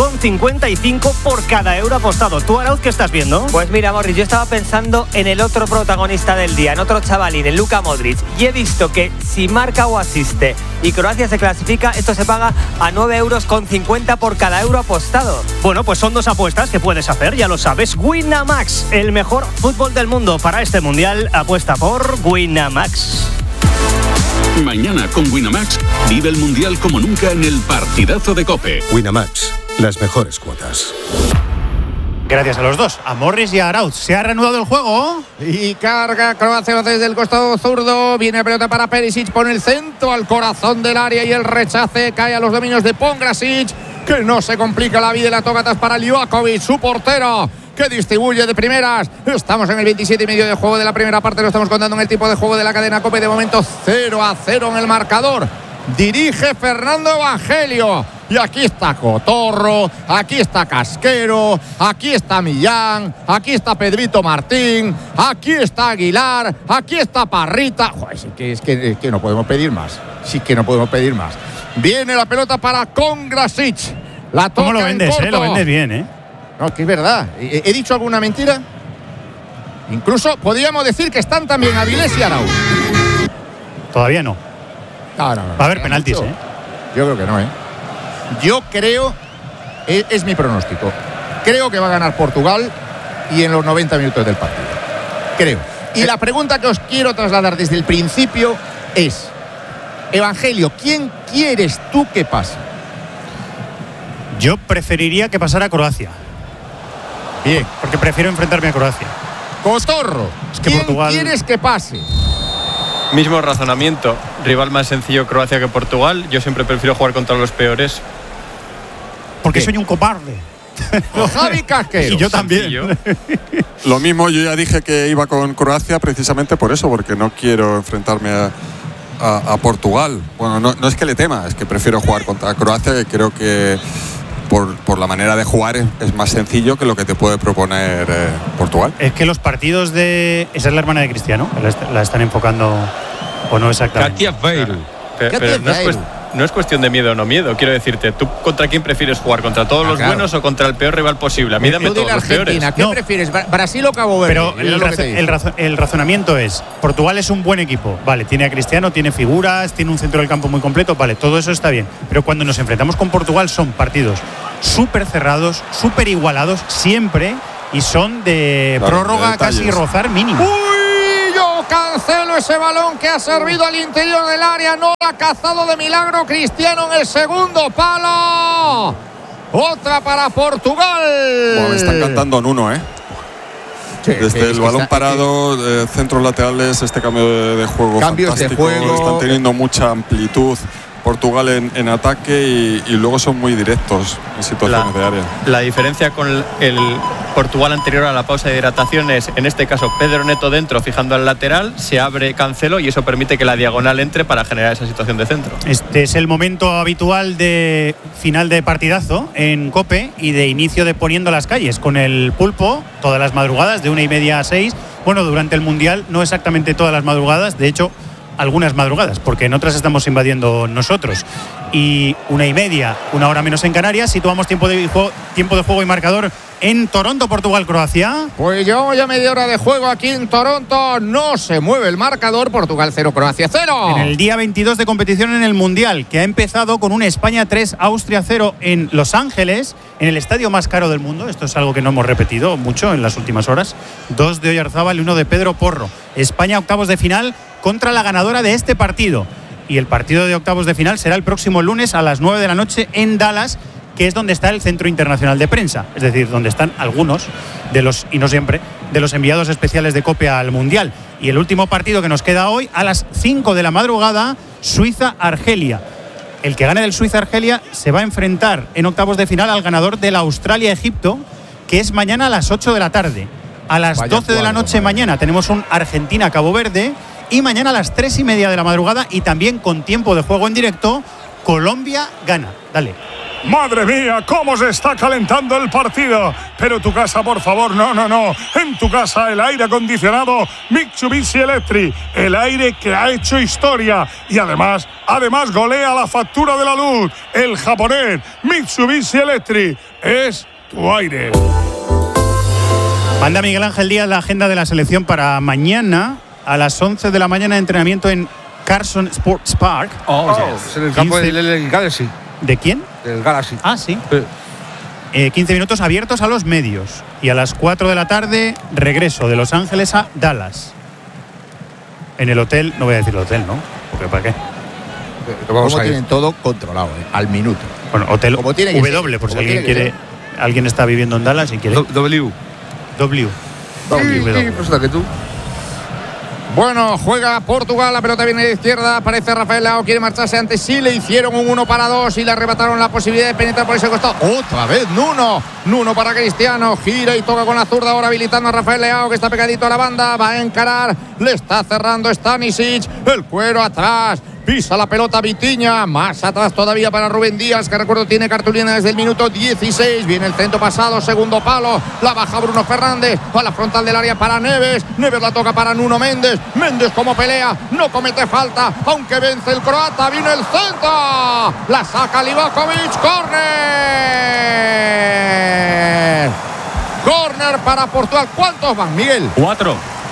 2,55 por cada euro apostado. ¿Tú, Arauz, qué estás viendo? Pues mira, Morris, yo estaba pensando en el otro protagonista del día, en otro chavalín, en Luka Modric. Y he visto que si marca o asiste y Croacia se clasifica, esto se paga a 9,50 € por cada euro apostado. Bueno, pues son dos apuestas que puedes hacer, ya lo sabes. Winamax, el mejor fútbol del mundo para este mundial. Apuesta por Winamax. Mañana con Winamax vive el mundial como nunca en el partidazo de COPE. Winamax, las mejores cuotas. Gracias a los dos, a Morris y a Arauz. Se ha reanudado el juego. Y carga Croacia desde el costado zurdo. Viene pelota para Perisic, pone el centro al corazón del área y el rechace cae a los dominios de Pongrasic, que no se complica la vida y la toca atrás para Livakovic, su portero, que distribuye de primeras. Estamos en el 27 y medio de juego de la primera parte. Lo estamos contando en el tipo de juego de la cadena COPE. De momento 0-0 en el marcador. Dirige Fernando Evangelio. Y aquí está Cotorro, aquí está Casquero, aquí está Millán, aquí está Pedrito Martín, aquí está Aguilar, aquí está Parrita. Joder, es que no podemos pedir más. Sí que no podemos pedir más. Viene la pelota para Pongrasic. La toca. ¿Cómo lo vendes, Lo vendes bien, No, que es verdad. ¿He dicho alguna mentira? Incluso podríamos decir que están también Avilés y Arauz. Todavía no. No. Va a haber penaltis, mucho. Yo creo que no, Yo creo, es mi pronóstico, creo que va a ganar Portugal y en los 90 minutos del partido. Creo. Y la pregunta que os quiero trasladar desde el principio es, Evangelio, ¿quién quieres tú que pase? Yo preferiría que pasara Croacia. Bien. Porque prefiero enfrentarme a Croacia. Cotorro, es que ¿quién Portugal... quieres que pase? Mismo razonamiento. Rival más sencillo Croacia que Portugal. Yo siempre prefiero jugar contra los peores. Porque soy un cobarde. Javi Casquero. Y yo también. Lo mismo, yo ya dije que iba con Croacia precisamente por eso, porque no quiero enfrentarme a Portugal. Bueno, no es que le tema, es que prefiero jugar contra Croacia, que creo que por la manera de jugar es más sencillo que lo que te puede proponer Portugal. Es que los partidos de... Esa es la hermana de Cristiano, la están enfocando o no exactamente. Katia Bale. Pero no es cuestión de miedo o no miedo. Quiero decirte, ¿tú contra quién prefieres jugar? ¿Contra todos los buenos o contra el peor rival posible? A mí dame todos los peores. ¿Qué prefieres? ¿Brasil o Cabo Verde? Pero el razonamiento es, Portugal es un buen equipo. Vale, tiene a Cristiano, tiene figuras, tiene un centro del campo muy completo. Vale, todo eso está bien. Pero cuando nos enfrentamos con Portugal son partidos súper cerrados, súper igualados, siempre, y son de prórroga casi rozar mínimo. ¡Uy! Yo cancelo ese balón que ha servido al interior del área. No lo ha cazado de milagro Cristiano en el segundo palo. Otra para Portugal. Bueno, me están cantando en uno, ¿eh? Sí, desde el balón parado, centros laterales, este cambio de juego cambios fantástico. De juego. Están teniendo mucha amplitud Portugal en ataque y luego son muy directos en situaciones de área. La diferencia con el Portugal anterior a la pausa de hidratación es, en este caso, Pedro Neto dentro fijando al lateral, se abre Cancelo y eso permite que la diagonal entre para generar esa situación de centro. Este es el momento habitual de final de partidazo en COPE y de inicio de Poniendo las Calles con el Pulpo todas las madrugadas de 1:30 a 6. Bueno, durante el Mundial no exactamente todas las madrugadas, de hecho algunas madrugadas, porque en otras estamos invadiendo nosotros. Y 1:30, una hora menos en Canarias, situamos tiempo de juego y marcador en Toronto, Portugal, Croacia. Pues llevamos ya media hora de juego aquí en Toronto. No se mueve el marcador. Portugal 0, Croacia 0. En el día 22 de competición en el Mundial, que ha empezado con un España 3, Austria 0 en Los Ángeles, en el estadio más caro del mundo. Esto es algo que no hemos repetido mucho en las últimas horas. 2 de Oyarzábal y 1 de Pedro Porro. España octavos de final contra la ganadora de este partido. Y el partido de octavos de final será el próximo lunes a las 9 de la noche en Dallas, que es donde está el Centro Internacional de Prensa, es decir, donde están algunos de los, y no siempre, de los enviados especiales de COPE al Mundial. Y el último partido que nos queda hoy, a las 5 de la madrugada, Suiza-Argelia. El que gane del Suiza-Argelia se va a enfrentar en octavos de final al ganador del Australia-Egipto, que es mañana a las 8 de la tarde. A las 12 de la noche mañana tenemos un Argentina-Cabo Verde, y mañana a las 3:30 de la madrugada, y también con tiempo de juego en directo, Colombia-Ghana. Dale. Madre mía, cómo se está calentando el partido. Pero tu casa, por favor, no. En tu casa el aire acondicionado Mitsubishi Electric, el aire que ha hecho historia y además golea la factura de la luz. El japonés Mitsubishi Electric es tu aire. Manda Miguel Ángel Díaz la agenda de la selección para mañana a las 11 de la mañana, entrenamiento en Carson Sports Park. Es en el campo del Galaxy. ¿De quién? Del Galaxy. Ah, sí. 15 minutos abiertos a los medios. Y a las 4 de la tarde, regreso de Los Ángeles a Dallas. En el hotel, no voy a decir el hotel, ¿no? Porque ¿para qué? Como tienen todo controlado, al minuto. Bueno, hotel W, por si alguien quiere. Alguien está viviendo en Dallas y quiere. W. Sí, pues que tú. Bueno, juega Portugal, la pelota viene de izquierda, aparece Rafael Leao, quiere marcharse antes, sí le hicieron un 1-2 y le arrebataron la posibilidad de penetrar por ese costado. Otra vez Nuno para Cristiano, gira y toca con la zurda, ahora habilitando a Rafael Leao, que está pegadito a la banda, va a encarar, le está cerrando Stanisic, el cuero atrás. Pisa la pelota Vitinha, más atrás todavía para Rubén Díaz, que recuerdo tiene cartulina desde el minuto 16. Viene el centro pasado, segundo palo, la baja Bruno Fernández, a la frontal del área para Neves. Neves la toca para Nuno Méndez. Méndez como pelea, no comete falta, aunque vence el croata. Viene el centro, la saca Livakovic, córner. Córner para Portugal. ¿Cuántos van, Miguel? 4.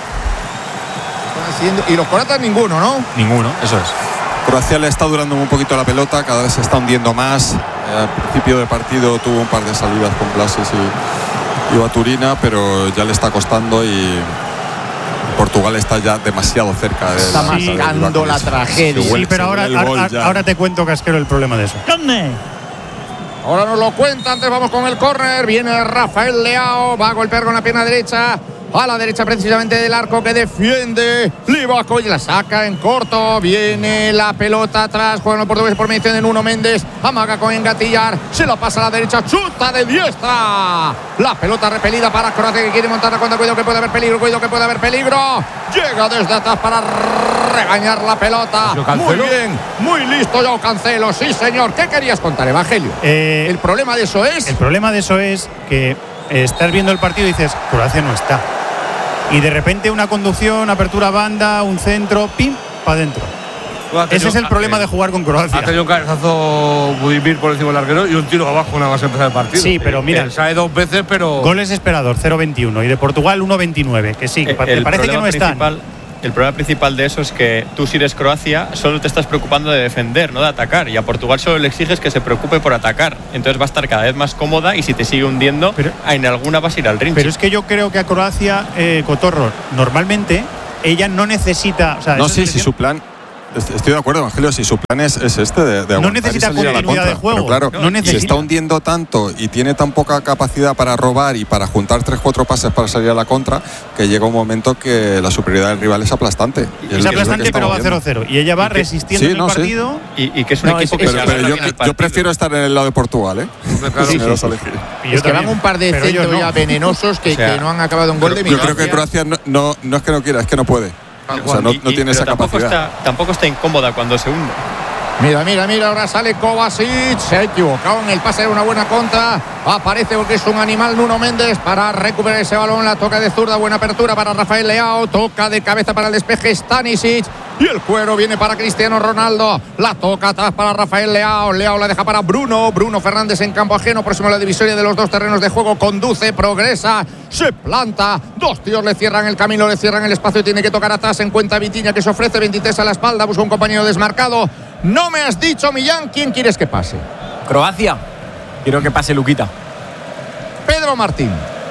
Y los croatas ninguno, ¿no? Ninguno, eso es. Croacia le está durando un poquito la pelota, cada vez se está hundiendo más. Al principio del partido tuvo un par de salidas con Blasis y Baturina, pero ya le está costando y Portugal está ya demasiado cerca de está mascando la tragedia. Sí, pero ahora te cuento, Casquero, el problema de eso. ¿Dónde? Ahora nos lo cuenta, antes vamos con el córner. Viene Rafael Leao, va a golpear con la pierna derecha. A la derecha precisamente del arco que defiende Livakovic, la saca en corto, viene la pelota atrás, juega el portugués por mediación de Nuno Méndez, amaga con engatillar, se la pasa a la derecha, chuta de diestra, la pelota repelida para Croacia que quiere montar la cuenta, cuidado que puede haber peligro, llega desde atrás para regañar la pelota, muy bien, muy listo Joao Cancelo, sí señor. ¿Qué querías contar, Evangelio? El problema de eso es que estás viendo el partido y dices, Croacia no está. Y de repente una conducción, apertura banda, un centro, pim, para adentro. Ese es el problema de jugar con Croacia. Ha tenido un cabezazo Budimir por encima del larguero y un tiro abajo nada más empezar el partido. Sí, pero mira, sale 2 veces, pero goles esperados 0-21 y de Portugal 1-29, que sí, parece que no están. El problema principal de eso es que tú, si eres Croacia, solo te estás preocupando de defender, no de atacar. Y a Portugal solo le exiges que se preocupe por atacar. Entonces va a estar cada vez más cómoda y si te sigue hundiendo, en alguna vas a ir al rinche. Pero es que yo creo que a Croacia, Cotorro, normalmente ella no necesita. O sea, no, sí, si su plan. Estoy de acuerdo, Evangelio, si su plan es este de aguantar no necesita y salir a la contra. de juego. Pero claro, no se está hundiendo tanto y tiene tan poca capacidad para robar y para juntar 3-4 pases para salir a la contra, que llega un momento que la superioridad del rival es aplastante. Es aplastante, pero va 0-0. Y ella va resistiendo el partido. Y que es un equipo que yo prefiero estar en el lado de Portugal, ¿eh? Claro, sí. Es que van un par de centros ya venenosos que no han acabado en gol de Yo creo que Croacia no es que no quiera, es que no puede. O sea, no tiene esa capacidad. Tampoco está incómoda cuando se hunde. Mira, ahora sale Kovacic. Se ha equivocado en el pase, de una buena contra. Aparece porque es un animal Nuno Méndez para recuperar ese balón. La toca de zurda, buena apertura para Rafael Leao. Toca de cabeza para el despeje Stanisic. Y el cuero viene para Cristiano Ronaldo. La toca atrás para Rafael Leao. Leao la deja para Bruno Fernández en campo ajeno, próximo a la divisoria de los dos terrenos de juego. Conduce, progresa, se planta. Dos tíos le cierran el camino, le cierran el espacio y tiene que tocar atrás. En cuenta Vitinha, que se ofrece 23 a la espalda. Busca un compañero desmarcado. No me has dicho, Millán, ¿quién quieres que pase? Croacia. Quiero que pase Luquita. Pedro Martín.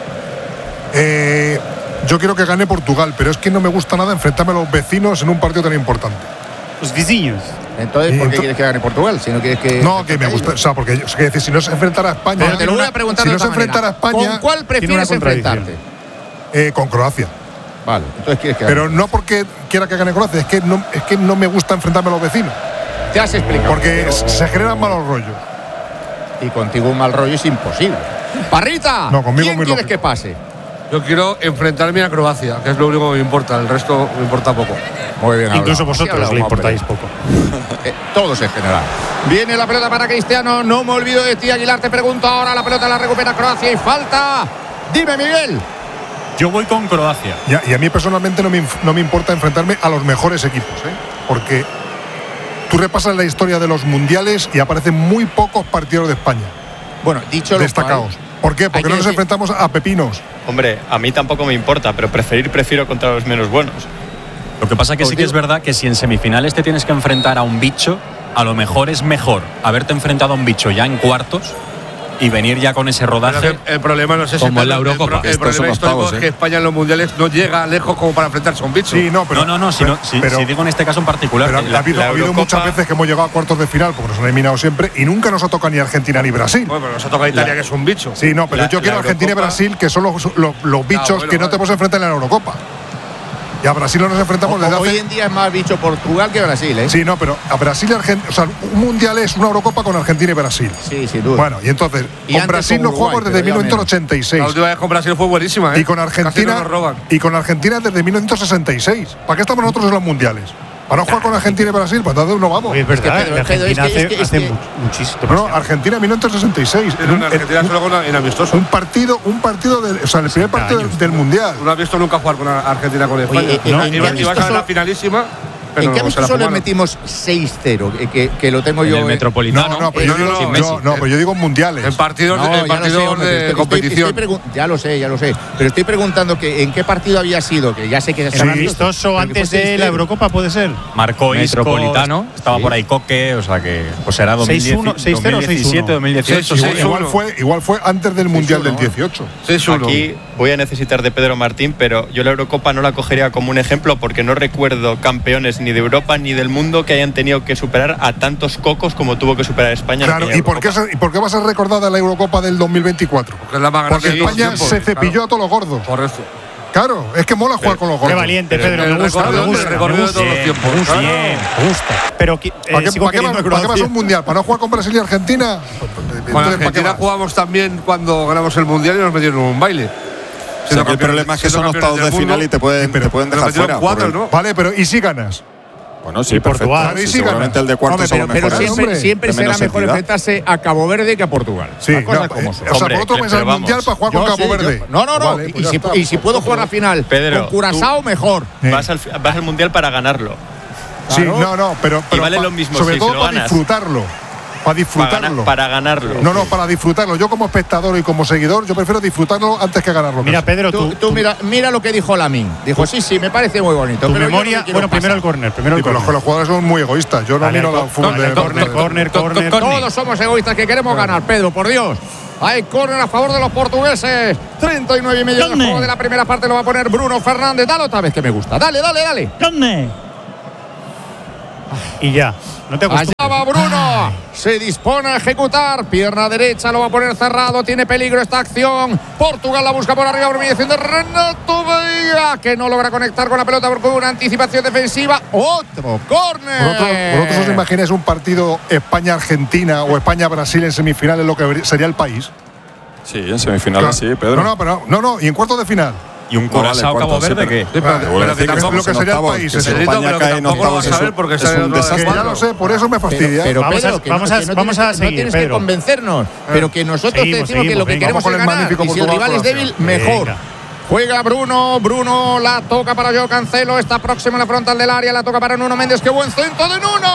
Yo quiero que gane Portugal, pero es que no me gusta nada enfrentarme a los vecinos en un partido tan importante. Los vecinos. Entonces, ¿por qué quieres que gane Portugal? Si no quieres que. No, que me gusta. O sea, porque es decir, si no se enfrentara a España. Pero te lo voy a preguntar. Si no se enfrentara a España. ¿Con cuál prefieres enfrentarte? Con Croacia. Vale, entonces quieres que gane. Pero no porque quiera que gane Croacia, es que no me gusta enfrentarme a los vecinos. Te has explicado. Porque se generan malos rollos. Y contigo un mal rollo es imposible. Parrita, no, conmigo ¿quién quieres que pase? Yo quiero enfrentarme a Croacia, que es lo único que me importa. El resto me importa poco. Muy bien. Incluso vosotros le importáis poco. Todos en general. Viene la pelota para Cristiano. No me olvido de ti, Aguilar. Te pregunto ahora. La pelota la recupera Croacia y falta. Dime, Miguel. Yo voy con Croacia. Y a mí personalmente no me importa enfrentarme a los mejores equipos, porque tú repasas la historia de los mundiales y aparecen muy pocos partidos de España. Bueno, dicho destacados. ¿Por qué? Porque no nos enfrentamos a pepinos. Hombre, a mí tampoco me importa, pero prefiero contra los menos buenos. Lo que pasa que sí que es verdad que si en semifinales te tienes que enfrentar a un bicho, a lo mejor es mejor haberte enfrentado a un bicho ya en cuartos y venir ya con ese rodaje. El problema no es ese, como en la Eurocopa. El problema histórico es que España en los mundiales no llega lejos como para enfrentarse a un bicho. Sí, no, pero si digo en este caso en particular. Pero ha habido muchas veces que hemos llegado a cuartos de final, porque nos han eliminado siempre, y nunca nos ha tocado ni Argentina ni Brasil. Bueno, pero nos ha tocado Italia, que es un bicho. Sí, no, pero yo quiero Argentina y Brasil, que son los bichos que no te puedes enfrentar en la Eurocopa. Y a Brasil nos enfrentamos desde hace. Hoy en día es más bicho Portugal que Brasil, ¿eh? Sí, no, pero a Brasil y Argentina. O sea, un mundial es una Eurocopa con Argentina y Brasil. Sí, sin duda. Bueno, y entonces, con Brasil nos jugamos desde 1986. La última vez con Brasil fue buenísima, ¿eh? Y con Argentina. Y con Argentina desde 1966. ¿Para qué estamos nosotros en los mundiales? ¿Para no jugar con Argentina y Brasil? Pues entonces no vamos. Oye, es verdad, Argentina hace muchísimo. No, Argentina en 1966. En Argentina solo en amistoso. Un partido o sea, el primer partido del mundial. No has visto nunca jugar con Argentina con España. Y vas a ver la finalísima. ¿En qué amistoso le metimos 6-0? Que lo tengo yo. En el Metropolitano. No, pero yo digo mundiales. En partidos de competición. Ya lo sé. Pero estoy preguntando que en qué partido había sido, que ya sé que es amistoso antes de la Eurocopa, puede ser. Marcó Metropolitano. Estaba por ahí Coque, o sea que pues era 2017, 2018. Igual fue antes del mundial del 18. Aquí voy a necesitar de Pedro Martín, pero yo la Eurocopa no la cogería como un ejemplo porque no recuerdo campeones ni de Europa ni del mundo que hayan tenido que superar a tantos cocos como tuvo que superar España. Claro, ¿y por qué va a ser recordada la Eurocopa del 2024? Porque es la más grande. Porque España se cepilló a todos los gordos. Por eso. Claro, es que mola jugar con los gordos. Qué valiente, Pedro. Me gusta. El recorrido de todos los tiempos. Me gusta. Pero ¿para qué vas a un mundial? ¿Para no jugar con Brasil y Argentina? Con Argentina jugamos también cuando ganamos el mundial y nos metieron un baile. El problema es que son octavos de final y te pueden dejar fuera. Vale, pero ¿y si ganas? Bueno, sí, Portugal. Sí, seguramente el de cuartos pero siempre será mejor enfrentarse a Cabo Verde que a Portugal. Sí, o sea, por otro mes al mundial para jugar con Cabo Verde. No. Vale, y si puedo jugar la final Pedro, con Curazao, mejor. Vas al mundial para ganarlo. Sí, no, pero y vale lo mismo sobre si todo lo para ganas. disfrutarlo. Para disfrutarlo. Para ganarlo. No, para disfrutarlo. Yo como espectador y como seguidor, yo prefiero disfrutarlo antes que ganarlo. Mira, Pedro, tú mira lo que dijo Lamine. Dijo, sí, me parece muy bonito. Tu pero memoria, bueno, primero el córner. Los jugadores son muy egoístas. Yo no miro la fútbol de córner. Todos somos egoístas que queremos ganar, Pedro, por Dios. Hay córner a favor de los portugueses. 39 y medio del juego de la primera parte lo va a poner Bruno Fernández. Dale otra vez que me gusta. Dale. Y ya. No te acostumbres. Allá va Bruno. Se dispone a ejecutar. Pierna derecha, lo va a poner cerrado. Tiene peligro esta acción. Portugal la busca por arriba. Humillación de Renato Veiga, que no logra conectar con la pelota porque hubo una anticipación defensiva. Otro córner. ¿Vosotros os imagináis un partido España-Argentina o España-Brasil en semifinales, lo que sería el país? Sí, en semifinales sí, Pedro. No, y en cuartos de final. ¿Y un Curazao Cabo Verde qué? Pero que tampoco lo que sería el país. España cae en octavos porque es un desastre. Ya lo sé, por eso me fastidia. Pero vamos a seguir, no tienes Pedro. que convencernos, pero que nosotros te decimos que lo que queremos es ganar. Y si el rival es débil, mejor. Juega Bruno, la toca para Joao Cancelo, está próximo a la frontal del área, la toca para Nuno Méndez, qué buen centro de Nuno.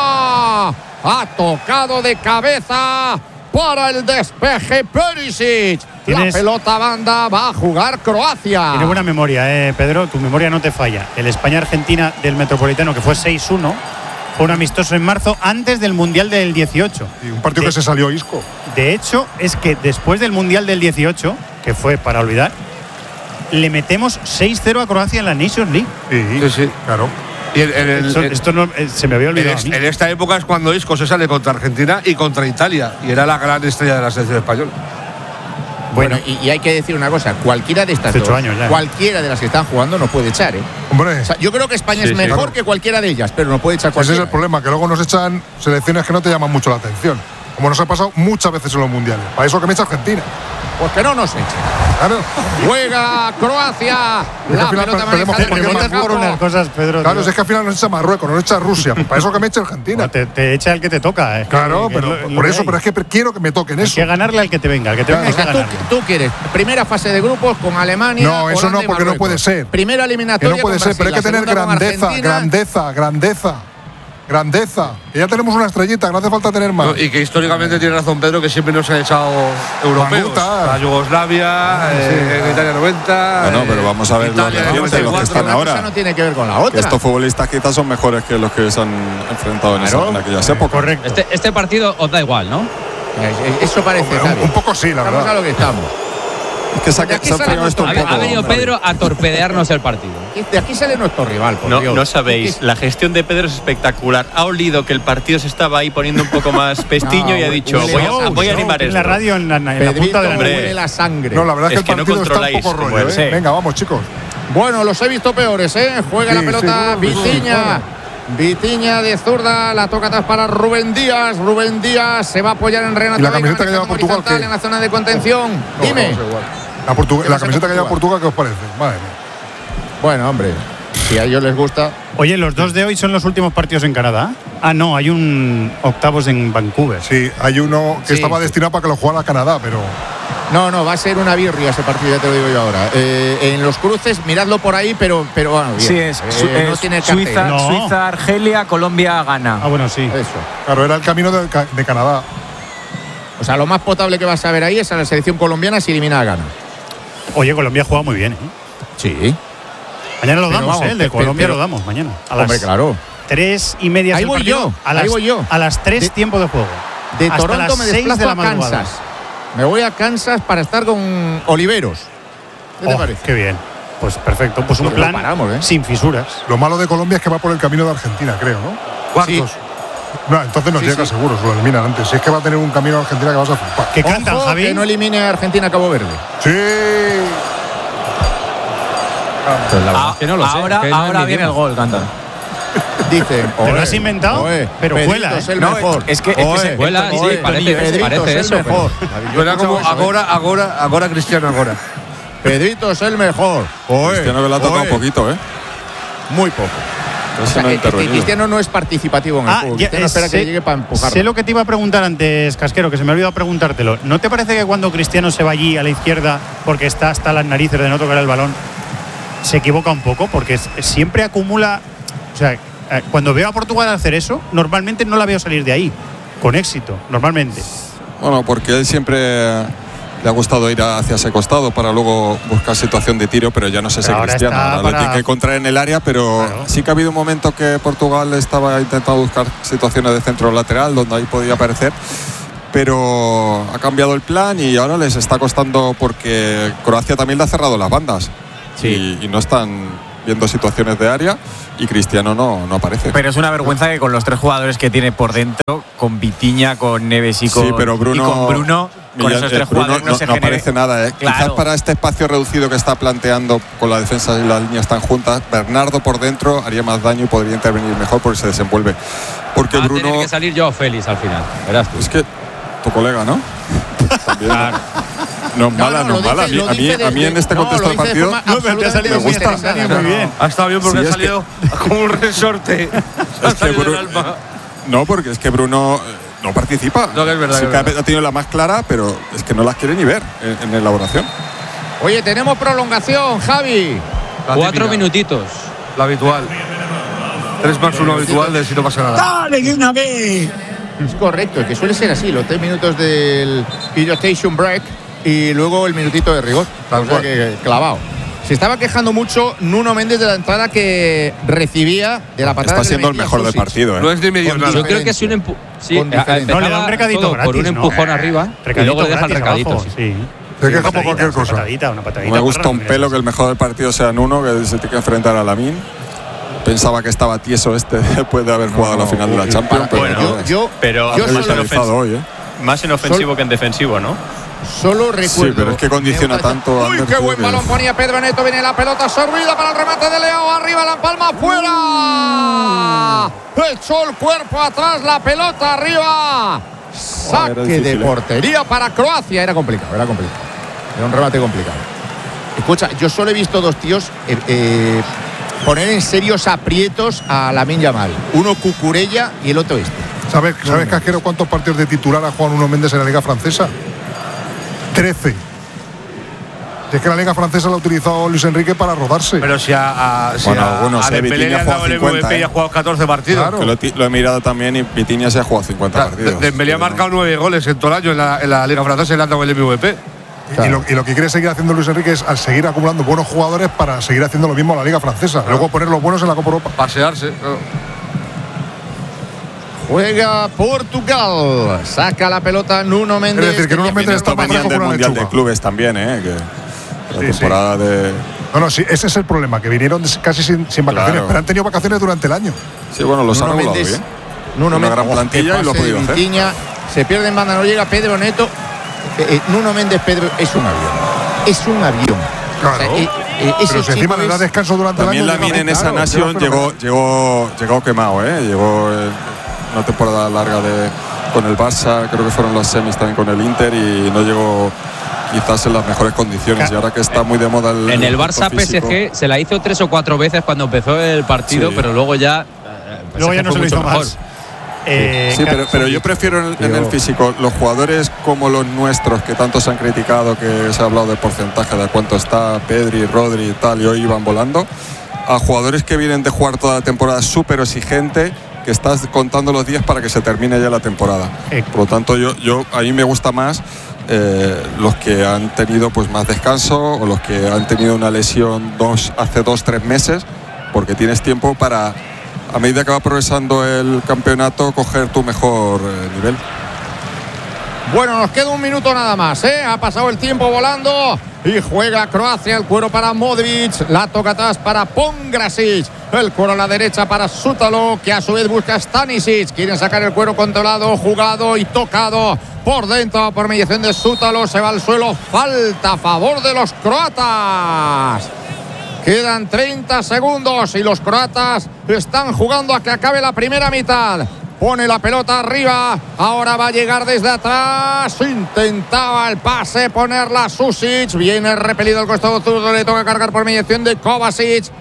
Ha tocado de cabeza para el despeje Perisic. La pelota banda va a jugar Croacia. Tiene buena memoria, Pedro, tu memoria no te falla. El España-Argentina del Metropolitano, que fue 6-1, fue un amistoso en marzo antes del Mundial del 18. Y un partido que se salió Isco. De hecho, es que después del Mundial del 18, que fue para olvidar, le metemos 6-0 a Croacia en la Nations League. Sí, claro. Y esto no, se me había olvidado. En esta época es cuando Isco se sale contra Argentina y contra Italia. Y era la gran estrella de la selección española. Bueno, y hay que decir una cosa, cualquiera de estas dos, cualquiera de las que están jugando no puede echar, Hombre. O sea, yo creo que España es mejor que cualquiera de ellas, pero no puede echar cualquiera. Ese es el problema, que luego nos echan selecciones que no te llaman mucho la atención. Como nos ha pasado muchas veces en los mundiales. Para eso que me echa Argentina. Pues que no nos echen. Claro. Juega Croacia. La pelota unas cosas, Pedro. Claro, es que al final nos echa Marruecos, nos echa Rusia. Para eso que me echa Argentina. Te echa el que te toca. Claro, pero por eso, pero es que quiero que me toquen eso. Hay que ganarle al que te venga. Tú quieres primera fase de grupos con Alemania. No, eso no, porque no puede ser. Primera eliminatoria. Que no puede ser, pero hay que tener grandeza. Que ya tenemos una estrellita, que no hace falta tener más. Y que históricamente tiene razón Pedro, que siempre nos han echado europeos. A Yugoslavia, en Italia 90. Bueno, pero vamos a ver los que están ahora. Eso no tiene que ver con la otra. Que estos futbolistas quizás son mejores que los que se han enfrentado en aquellas épocas. Correcto. Este partido os da igual, ¿no? Eso parece. Un poco sí, la verdad. Estamos a lo que estamos. Es que se ha esto un poco. Ha venido Pedro a torpedearnos el partido. De aquí sale nuestro rival, por Dios. No sabéis, la gestión de Pedro es espectacular. Ha olido que el partido se estaba ahí poniendo un poco más pestiño y ha dicho, voy a animar esto. En la radio, en la punta de la huele la sangre. No, la verdad es que el partido no controláis está un poco rollo, Venga, vamos, chicos. Bueno, los he visto peores, Juega la pelota Vitinha. Vitinha de zurda, la toca atrás para Rubén Díaz. Rubén Díaz se va a apoyar en Renato. ¿Y la camiseta que lleva Portugal qué? En la zona de contención. Dime. La camiseta que lleva Portugal, ¿qué os parece? Madre mía. Bueno, hombre, si a ellos les gusta. Oye, los dos de hoy son los últimos partidos en Canadá. No, hay un octavos en Vancouver. Sí, hay uno que estaba destinado para que lo jugara Canadá, pero. No, va a ser una birria ese partido, ya te lo digo yo ahora. En los cruces, miradlo por ahí, pero bueno, bien. Sí, es no tiene Suiza, Argelia, Colombia, Ghana. Bueno, sí. Eso. Claro, era el camino de Canadá. O sea, lo más potable que vas a ver ahí es a la selección colombiana si elimina a Ghana. Oye, Colombia juega muy bien, Sí. Mañana lo damos, el de Colombia lo damos mañana. Hombre, claro. 3:30. Ahí voy yo. A las 3 tiempo de juego. De hasta Toronto las me 6 desplazo de la a madrugada. Kansas. Me voy a Kansas para estar con Oliveros. ¿Qué te parece? Qué bien. Pues perfecto. Pues un plan sin fisuras. Lo malo de Colombia es que va por el camino de Argentina, creo, ¿no? Cuartos. Sí. No, entonces nos llega seguro, se lo eliminan antes. Si es que va a tener un camino a Argentina que vas a flipar. ¿Qué cantan, Javi? Que no elimine a Argentina a Cabo Verde. Sí. Pues la verdad es que no lo sé. Ahora viene el gol, cantan. Dicen, ¿te lo has inventado? Pero vuela. Es el mejor. Es que vuela, sí, parece eso. Mejor. Suena como ahora Cristiano, ahora. Pedrito es el mejor. Cristiano que le ha tocado un poquito, Muy poco. O sea, Cristiano no es participativo en el juego. Cristiano espera que llegue para empujarlo. Sé lo que te iba a preguntar antes, Casquero, que se me ha olvidado preguntártelo. ¿No te parece que cuando Cristiano se va allí a la izquierda porque está hasta las narices de no tocar el balón, se equivoca un poco? Porque siempre acumula. O sea, cuando veo a Portugal hacer eso, normalmente no la veo salir de ahí, con éxito, normalmente. Bueno, porque él siempre le ha gustado ir hacia ese costado para luego buscar situación de tiro, pero ya no sé si Cristiano. Ahora le tiene que encontrar en el área, pero sí que ha habido un momento que Portugal estaba intentando buscar situaciones de centro lateral donde ahí podía aparecer, pero ha cambiado el plan y ahora les está costando porque Croacia también le ha cerrado las bandas. Sí. Y no están viendo situaciones de área y Cristiano no aparece. Pero es una vergüenza que con los 3 jugadores que tiene por dentro, con Vitinha, con Neves y con Bruno, con esos 3 jugadores no aparece nada. Claro. Quizás para este espacio reducido que está planteando con la defensa y las líneas tan juntas, Bernardo por dentro haría más daño y podría intervenir mejor porque se desenvuelve. Porque va Bruno... a tener que salir Joao Félix al final, verás tú. Es que tu colega, ¿no? También. Claro. No es mala, no es mala. A mí en este contexto del partido me gusta. Muy bien. Ha estado bien porque ha salido como un resorte. No, porque es que Bruno no participa. No, que es verdad. Sí que ha tenido la más clara, pero es que no las quiere ni ver en elaboración. Oye, tenemos prolongación, Javi. 4 minutitos. La habitual. 3+1 habitual de si no pasa nada. ¡Dale de una vez! Es correcto, que suele ser así, los 3 minutos del Hydration Break y luego el minutito de rigor. O sea que clavado. Se estaba quejando mucho Nuno Méndez de la entrada que recibía de la patada. Está siendo el mejor del partido. No es de medio nada. Yo creo que es un empujón. Sí, no, le da un recadito gratis, por un empujón arriba y luego le deja el recadito. Abajo, sí. Se queja por cualquier cosa. Una patadita. Me gusta un pelo que el mejor del partido sea Nuno, que se tiene que enfrentar a Lamine. Pensaba que estaba tieso después de haber jugado la final de la Champions. Pero más en ofensivo que en defensivo, ¿no? Solo recuerdo. Sí, pero es que condiciona tanto. ¡Uy, qué buen balón ponía Pedro Neto! Viene la pelota sorbida para el remate de Leo. Arriba la palma, fuera. Echó el cuerpo atrás, la pelota arriba. Saque de portería para Croacia. Era complicado. Era un remate complicado. Escucha, yo solo he visto 2 tíos poner en serios aprietos a Lamine Yamal. Uno Cucurella y el otro este. ¿Sabes Casquero, cuántos partidos de titular ha jugado Nuno Méndez en la Liga Francesa? 13. Es que la Liga Francesa la ha utilizado Luis Enrique para rodarse. Pero si a Dembélé le ha dado el MVP y ha jugado 14 partidos. Claro. Que lo he mirado también y Vitinha se ha jugado 50 partidos. Dembélé ha marcado 9 goles en todo el año en la Liga Francesa y le han dado el MVP. Claro. Y lo que quiere seguir haciendo Luis Enrique es al seguir acumulando buenos jugadores para seguir haciendo lo mismo en la Liga Francesa. Claro. Luego poner los buenos en la Copa Europa. Pasearse. Claro. Juega Portugal. Saca la pelota Nuno Méndez. Es decir, que Nuno Méndez está más del Mundial de Clubes también, que la temporada de... No, sí, ese es el problema, que vinieron casi sin vacaciones, claro. Pero han tenido vacaciones durante el año. Sí, bueno, los han regulado bien. Nuno Méndez, una gran plantilla y lo ha podido hacer. Se pierde en banda, no llega Pedro Neto. Nuno Méndez, Pedro, es un avión. Es un avión. Claro. Pero si encima le da descanso durante el año. También Lamine en esa Nation llegó quemado, Llegó una temporada larga con el Barça, creo que fueron las semis también con el Inter y no llegó quizás en las mejores condiciones. Y ahora que está muy de moda en el Barça PSG se la hizo 3 o 4 veces cuando empezó el partido, pero luego ya no se lo hizo más. Sí, pero yo prefiero en el físico los jugadores como los nuestros, que tanto se han criticado, que se ha hablado de porcentaje de cuánto está Pedri, Rodri y tal, y hoy iban volando, a jugadores que vienen de jugar toda la temporada súper exigente, que estás contando los días para que se termine ya la temporada. Por lo tanto, a mí me gusta más los que han tenido pues más descanso o los que han tenido una lesión hace 2-3 meses, porque tienes tiempo para, a medida que va progresando el campeonato, coger tu mejor nivel. Bueno, nos queda un minuto nada más, Ha pasado el tiempo volando y juega Croacia. El cuero para Modric, la toca atrás para Pongrasic, el cuero a la derecha para Sútalo, que a su vez busca Stanisic. Quieren sacar el cuero controlado, jugado y tocado por dentro por mediación de Sútalo. Se va al suelo, falta a favor de los croatas. Quedan 30 segundos y los croatas están jugando a que acabe la primera mitad. Pone la pelota arriba, ahora va a llegar desde atrás, intentaba el pase, ponerla Susic, viene repelido al costado zurdo, le toca cargar por mediación de Kovacic.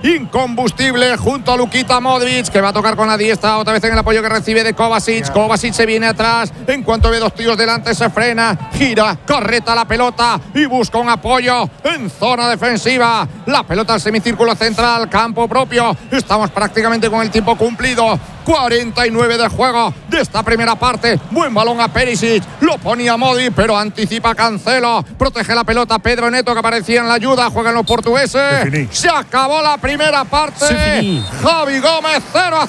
incombustible junto a Luka Modric, que va a tocar con la diestra otra vez en el apoyo que recibe de Kovacic. Kovacic se viene atrás, en cuanto ve dos tíos delante se frena, gira, correta la pelota y busca un apoyo en zona defensiva. La pelota al semicírculo central, campo propio. Estamos prácticamente con el tiempo cumplido. 49 de juego de esta primera parte. Buen balón a Perisic, lo ponía Modric, pero anticipa Cancelo, protege la pelota Pedro Neto, que aparecía en la ayuda. Juegan los portugueses. Se acabó la primera parte. Javi Gómez,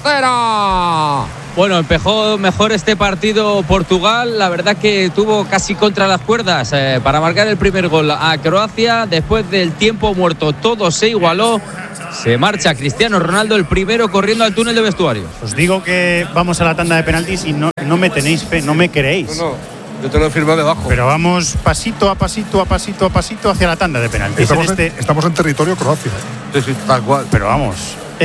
0-0. Bueno, empezó mejor este partido Portugal. La verdad que tuvo casi contra las cuerdas para marcar el primer gol a Croacia. Después del tiempo muerto todo se igualó. Se marcha Cristiano Ronaldo, el primero, corriendo al túnel de vestuarios. Os digo que vamos a la tanda de penaltis y no me tenéis fe, no me queréis. No, yo te lo he firmado debajo. Pero vamos pasito a pasito hacia la tanda de penaltis. Estamos en territorio Croacia. Sí, tal cual. Pero vamos.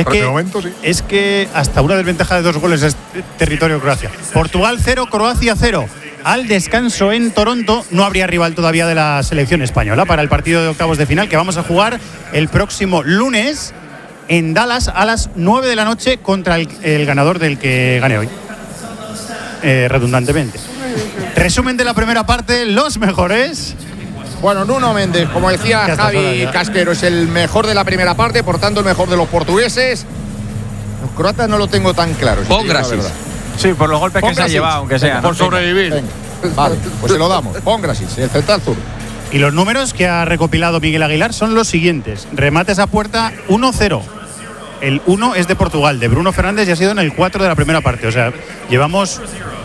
Es que hasta una desventaja de 2 goles es territorio Croacia. Portugal 0, Croacia 0. Al descanso en Toronto no habría rival todavía de la selección española para el partido de octavos de final que vamos a jugar el próximo lunes en Dallas a las 9 de la noche contra el ganador del que gane hoy. Redundantemente. Resumen de la primera parte, los mejores. Bueno, Nuno Méndez, como decía Javi Casquero, es el mejor de la primera parte, por tanto el mejor de los portugueses. Los croatas no lo tengo tan claro. Pongracias. Sí, por los golpes que se ha llevado, aunque sea. Por sobrevivir. Venga. Vale, pues se lo damos. Pongracias, el central sur. Y los números que ha recopilado Miguel Aguilar son los siguientes. Remates a puerta 1-0. El 1 es de Portugal, de Bruno Fernández, y ha sido en el 4 de la primera parte. O sea, llevamos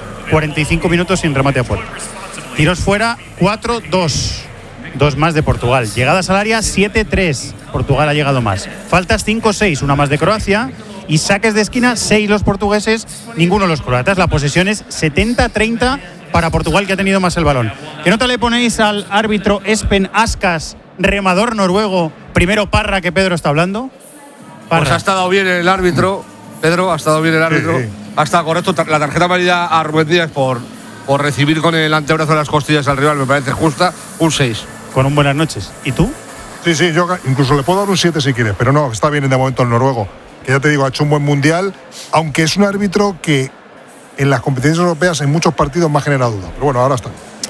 45 minutos sin remate a puerta. Tiros fuera 4-2. 2 más de Portugal. Llegadas al área 7-3. Portugal ha llegado más. Faltas 5-6, una más de Croacia. Y saques de esquina 6 los portugueses, ninguno los croatas. La posesión es 70-30 para Portugal, que ha tenido más el balón. ¿Qué nota le ponéis al árbitro Espen Askas, remador noruego? Primero Parra, que Pedro está hablando. Pues ha estado bien el árbitro, Pedro, ha estado bien el árbitro. Sí. Ha estado correcto. La tarjeta amarilla a Rubén Díaz por recibir con el antebrazo de las costillas al rival me parece justa, un 6. Con un buenas noches. ¿Y tú? Sí, yo incluso le puedo dar un 7 si quieres, pero no, está bien de momento el noruego, que ya te digo, ha hecho un buen mundial, aunque es un árbitro que en las competiciones europeas en muchos partidos me ha generado duda. Pero bueno, ahora está.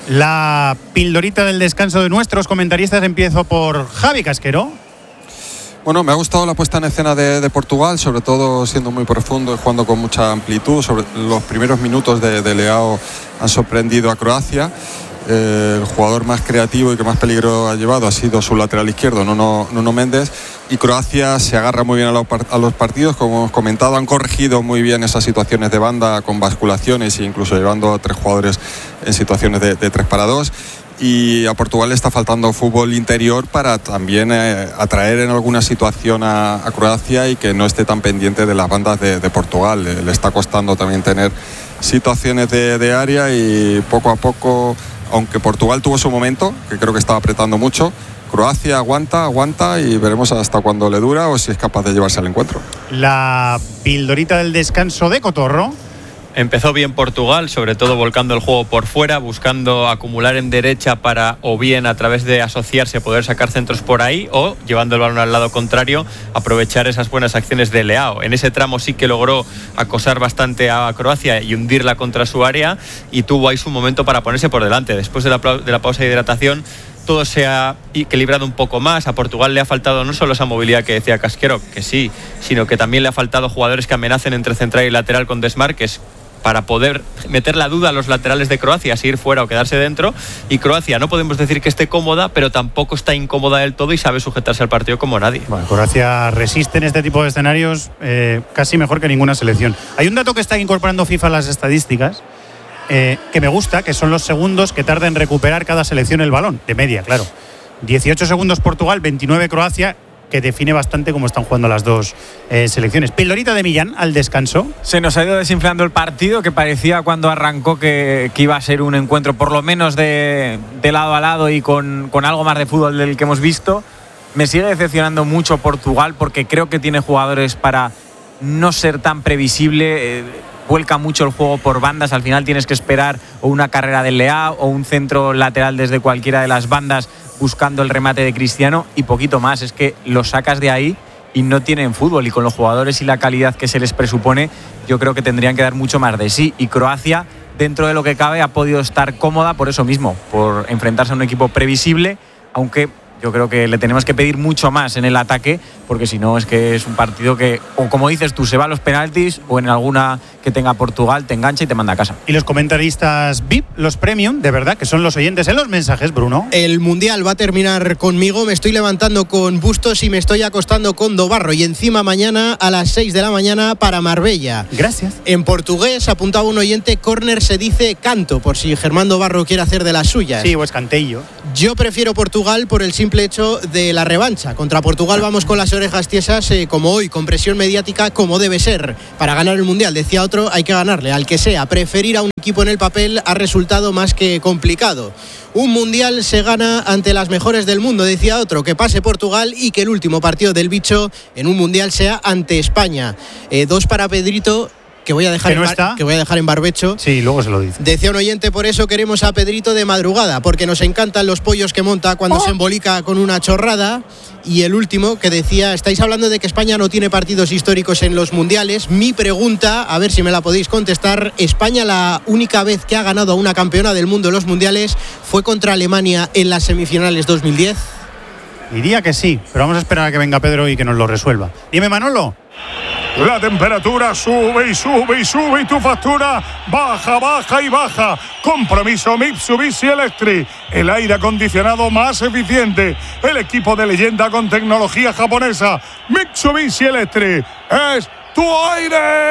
La pildorita del descanso de nuestros comentaristas. Empiezo por Javi Casquero. Bueno, me ha gustado la puesta en escena de Portugal, sobre todo siendo muy profundo y jugando con mucha amplitud. Sobre los primeros minutos de Leao han sorprendido a Croacia. El jugador más creativo y que más peligro ha llevado ha sido su lateral izquierdo, Nuno Méndez, y Croacia se agarra muy bien a los partidos, como hemos comentado. Han corregido muy bien esas situaciones de banda con basculaciones e incluso llevando a 3 jugadores en situaciones de 3-2. Y a Portugal le está faltando fútbol interior para también atraer en alguna situación a Croacia y que no esté tan pendiente de las bandas de Portugal. Le está costando también tener situaciones de área, y poco a poco, aunque Portugal tuvo su momento, que creo que estaba apretando mucho, Croacia aguanta y veremos hasta cuándo le dura o si es capaz de llevarse al encuentro. La pildorita del descanso de Cotorro. Empezó bien Portugal, sobre todo volcando el juego por fuera, buscando acumular en derecha para, o bien a través de asociarse, poder sacar centros por ahí, o llevando el balón al lado contrario, aprovechar esas buenas acciones de Leao. En ese tramo sí que logró acosar bastante a Croacia y hundirla contra su área, y tuvo ahí su momento para ponerse por delante. Después de la pausa de hidratación, todo se ha equilibrado un poco más. A Portugal le ha faltado no solo esa movilidad que decía Casquero, que sí, sino que también le ha faltado jugadores que amenacen entre central y lateral con desmarques, para poder meter la duda a los laterales de Croacia, si ir fuera o quedarse dentro. Y Croacia no podemos decir que esté cómoda, pero tampoco está incómoda del todo y sabe sujetarse al partido como nadie. Bueno, Croacia resiste en este tipo de escenarios casi mejor que ninguna selección. Hay un dato que está incorporando FIFA a las estadísticas que me gusta, que son los segundos que tarda en recuperar cada selección el balón, de media, claro. 18 segundos Portugal, 29 Croacia, que define bastante cómo están jugando las dos selecciones. Pildorita de Millán al descanso. Se nos ha ido desinflando el partido, que parecía cuando arrancó que iba a ser un encuentro por lo menos de lado a lado y con algo más de fútbol del que hemos visto. Me sigue decepcionando mucho Portugal, porque creo que tiene jugadores para no ser tan previsible. Vuelca mucho el juego por bandas. Al final tienes que esperar o una carrera de Leao o un centro lateral desde cualquiera de las bandas buscando el remate de Cristiano, y poquito más. Es que lo sacas de ahí y no tienen fútbol, y con los jugadores y la calidad que se les presupone, yo creo que tendrían que dar mucho más de sí. Y Croacia, dentro de lo que cabe, ha podido estar cómoda por eso mismo, por enfrentarse a un equipo previsible, aunque yo creo que le tenemos que pedir mucho más en el ataque, porque si no es que es un partido que, o como dices tú, se va a los penaltis, o en alguna que tenga Portugal te engancha y te manda a casa. Y los comentaristas VIP, los premium, de verdad, que son los oyentes en los mensajes, Bruno. El Mundial va a terminar conmigo, me estoy levantando con Bustos y me estoy acostando con Dobarro, y encima mañana a las 6 de la mañana para Marbella. Gracias. En portugués, apuntaba un oyente, córner se dice canto, por si Germán Dobarro quiere hacer de las suyas. Sí, o es canteillo. Yo prefiero Portugal por el simple hecho de la revancha. Contra Portugal vamos con las orejas tiesas, como hoy, con presión mediática como debe ser. Para ganar el Mundial, decía otro, hay que ganarle al que sea. Preferir a un equipo en el papel ha resultado más que complicado. Un Mundial se gana ante las mejores del mundo, decía otro, que pase Portugal y que el último partido del bicho en un Mundial sea ante España. 2 para Pedrito, que voy a dejar en barbecho. Sí, luego se lo dice. Decía un oyente, por eso queremos a Pedrito de madrugada, porque nos encantan los pollos que monta cuando se embolica con una chorrada. Y el último, que decía, estáis hablando de que España no tiene partidos históricos en los mundiales. Mi pregunta, a ver si me la podéis contestar, España la única vez que ha ganado a una campeona del mundo en los mundiales fue contra Alemania en las semifinales 2010. Diría que sí, pero vamos a esperar a que venga Pedro y que nos lo resuelva. Dime, Manolo. La temperatura sube y sube y sube y tu factura baja, baja y baja. Compromiso Mitsubishi Electric, el aire acondicionado más eficiente, el equipo de leyenda con tecnología japonesa. Mitsubishi Electric es tu aire.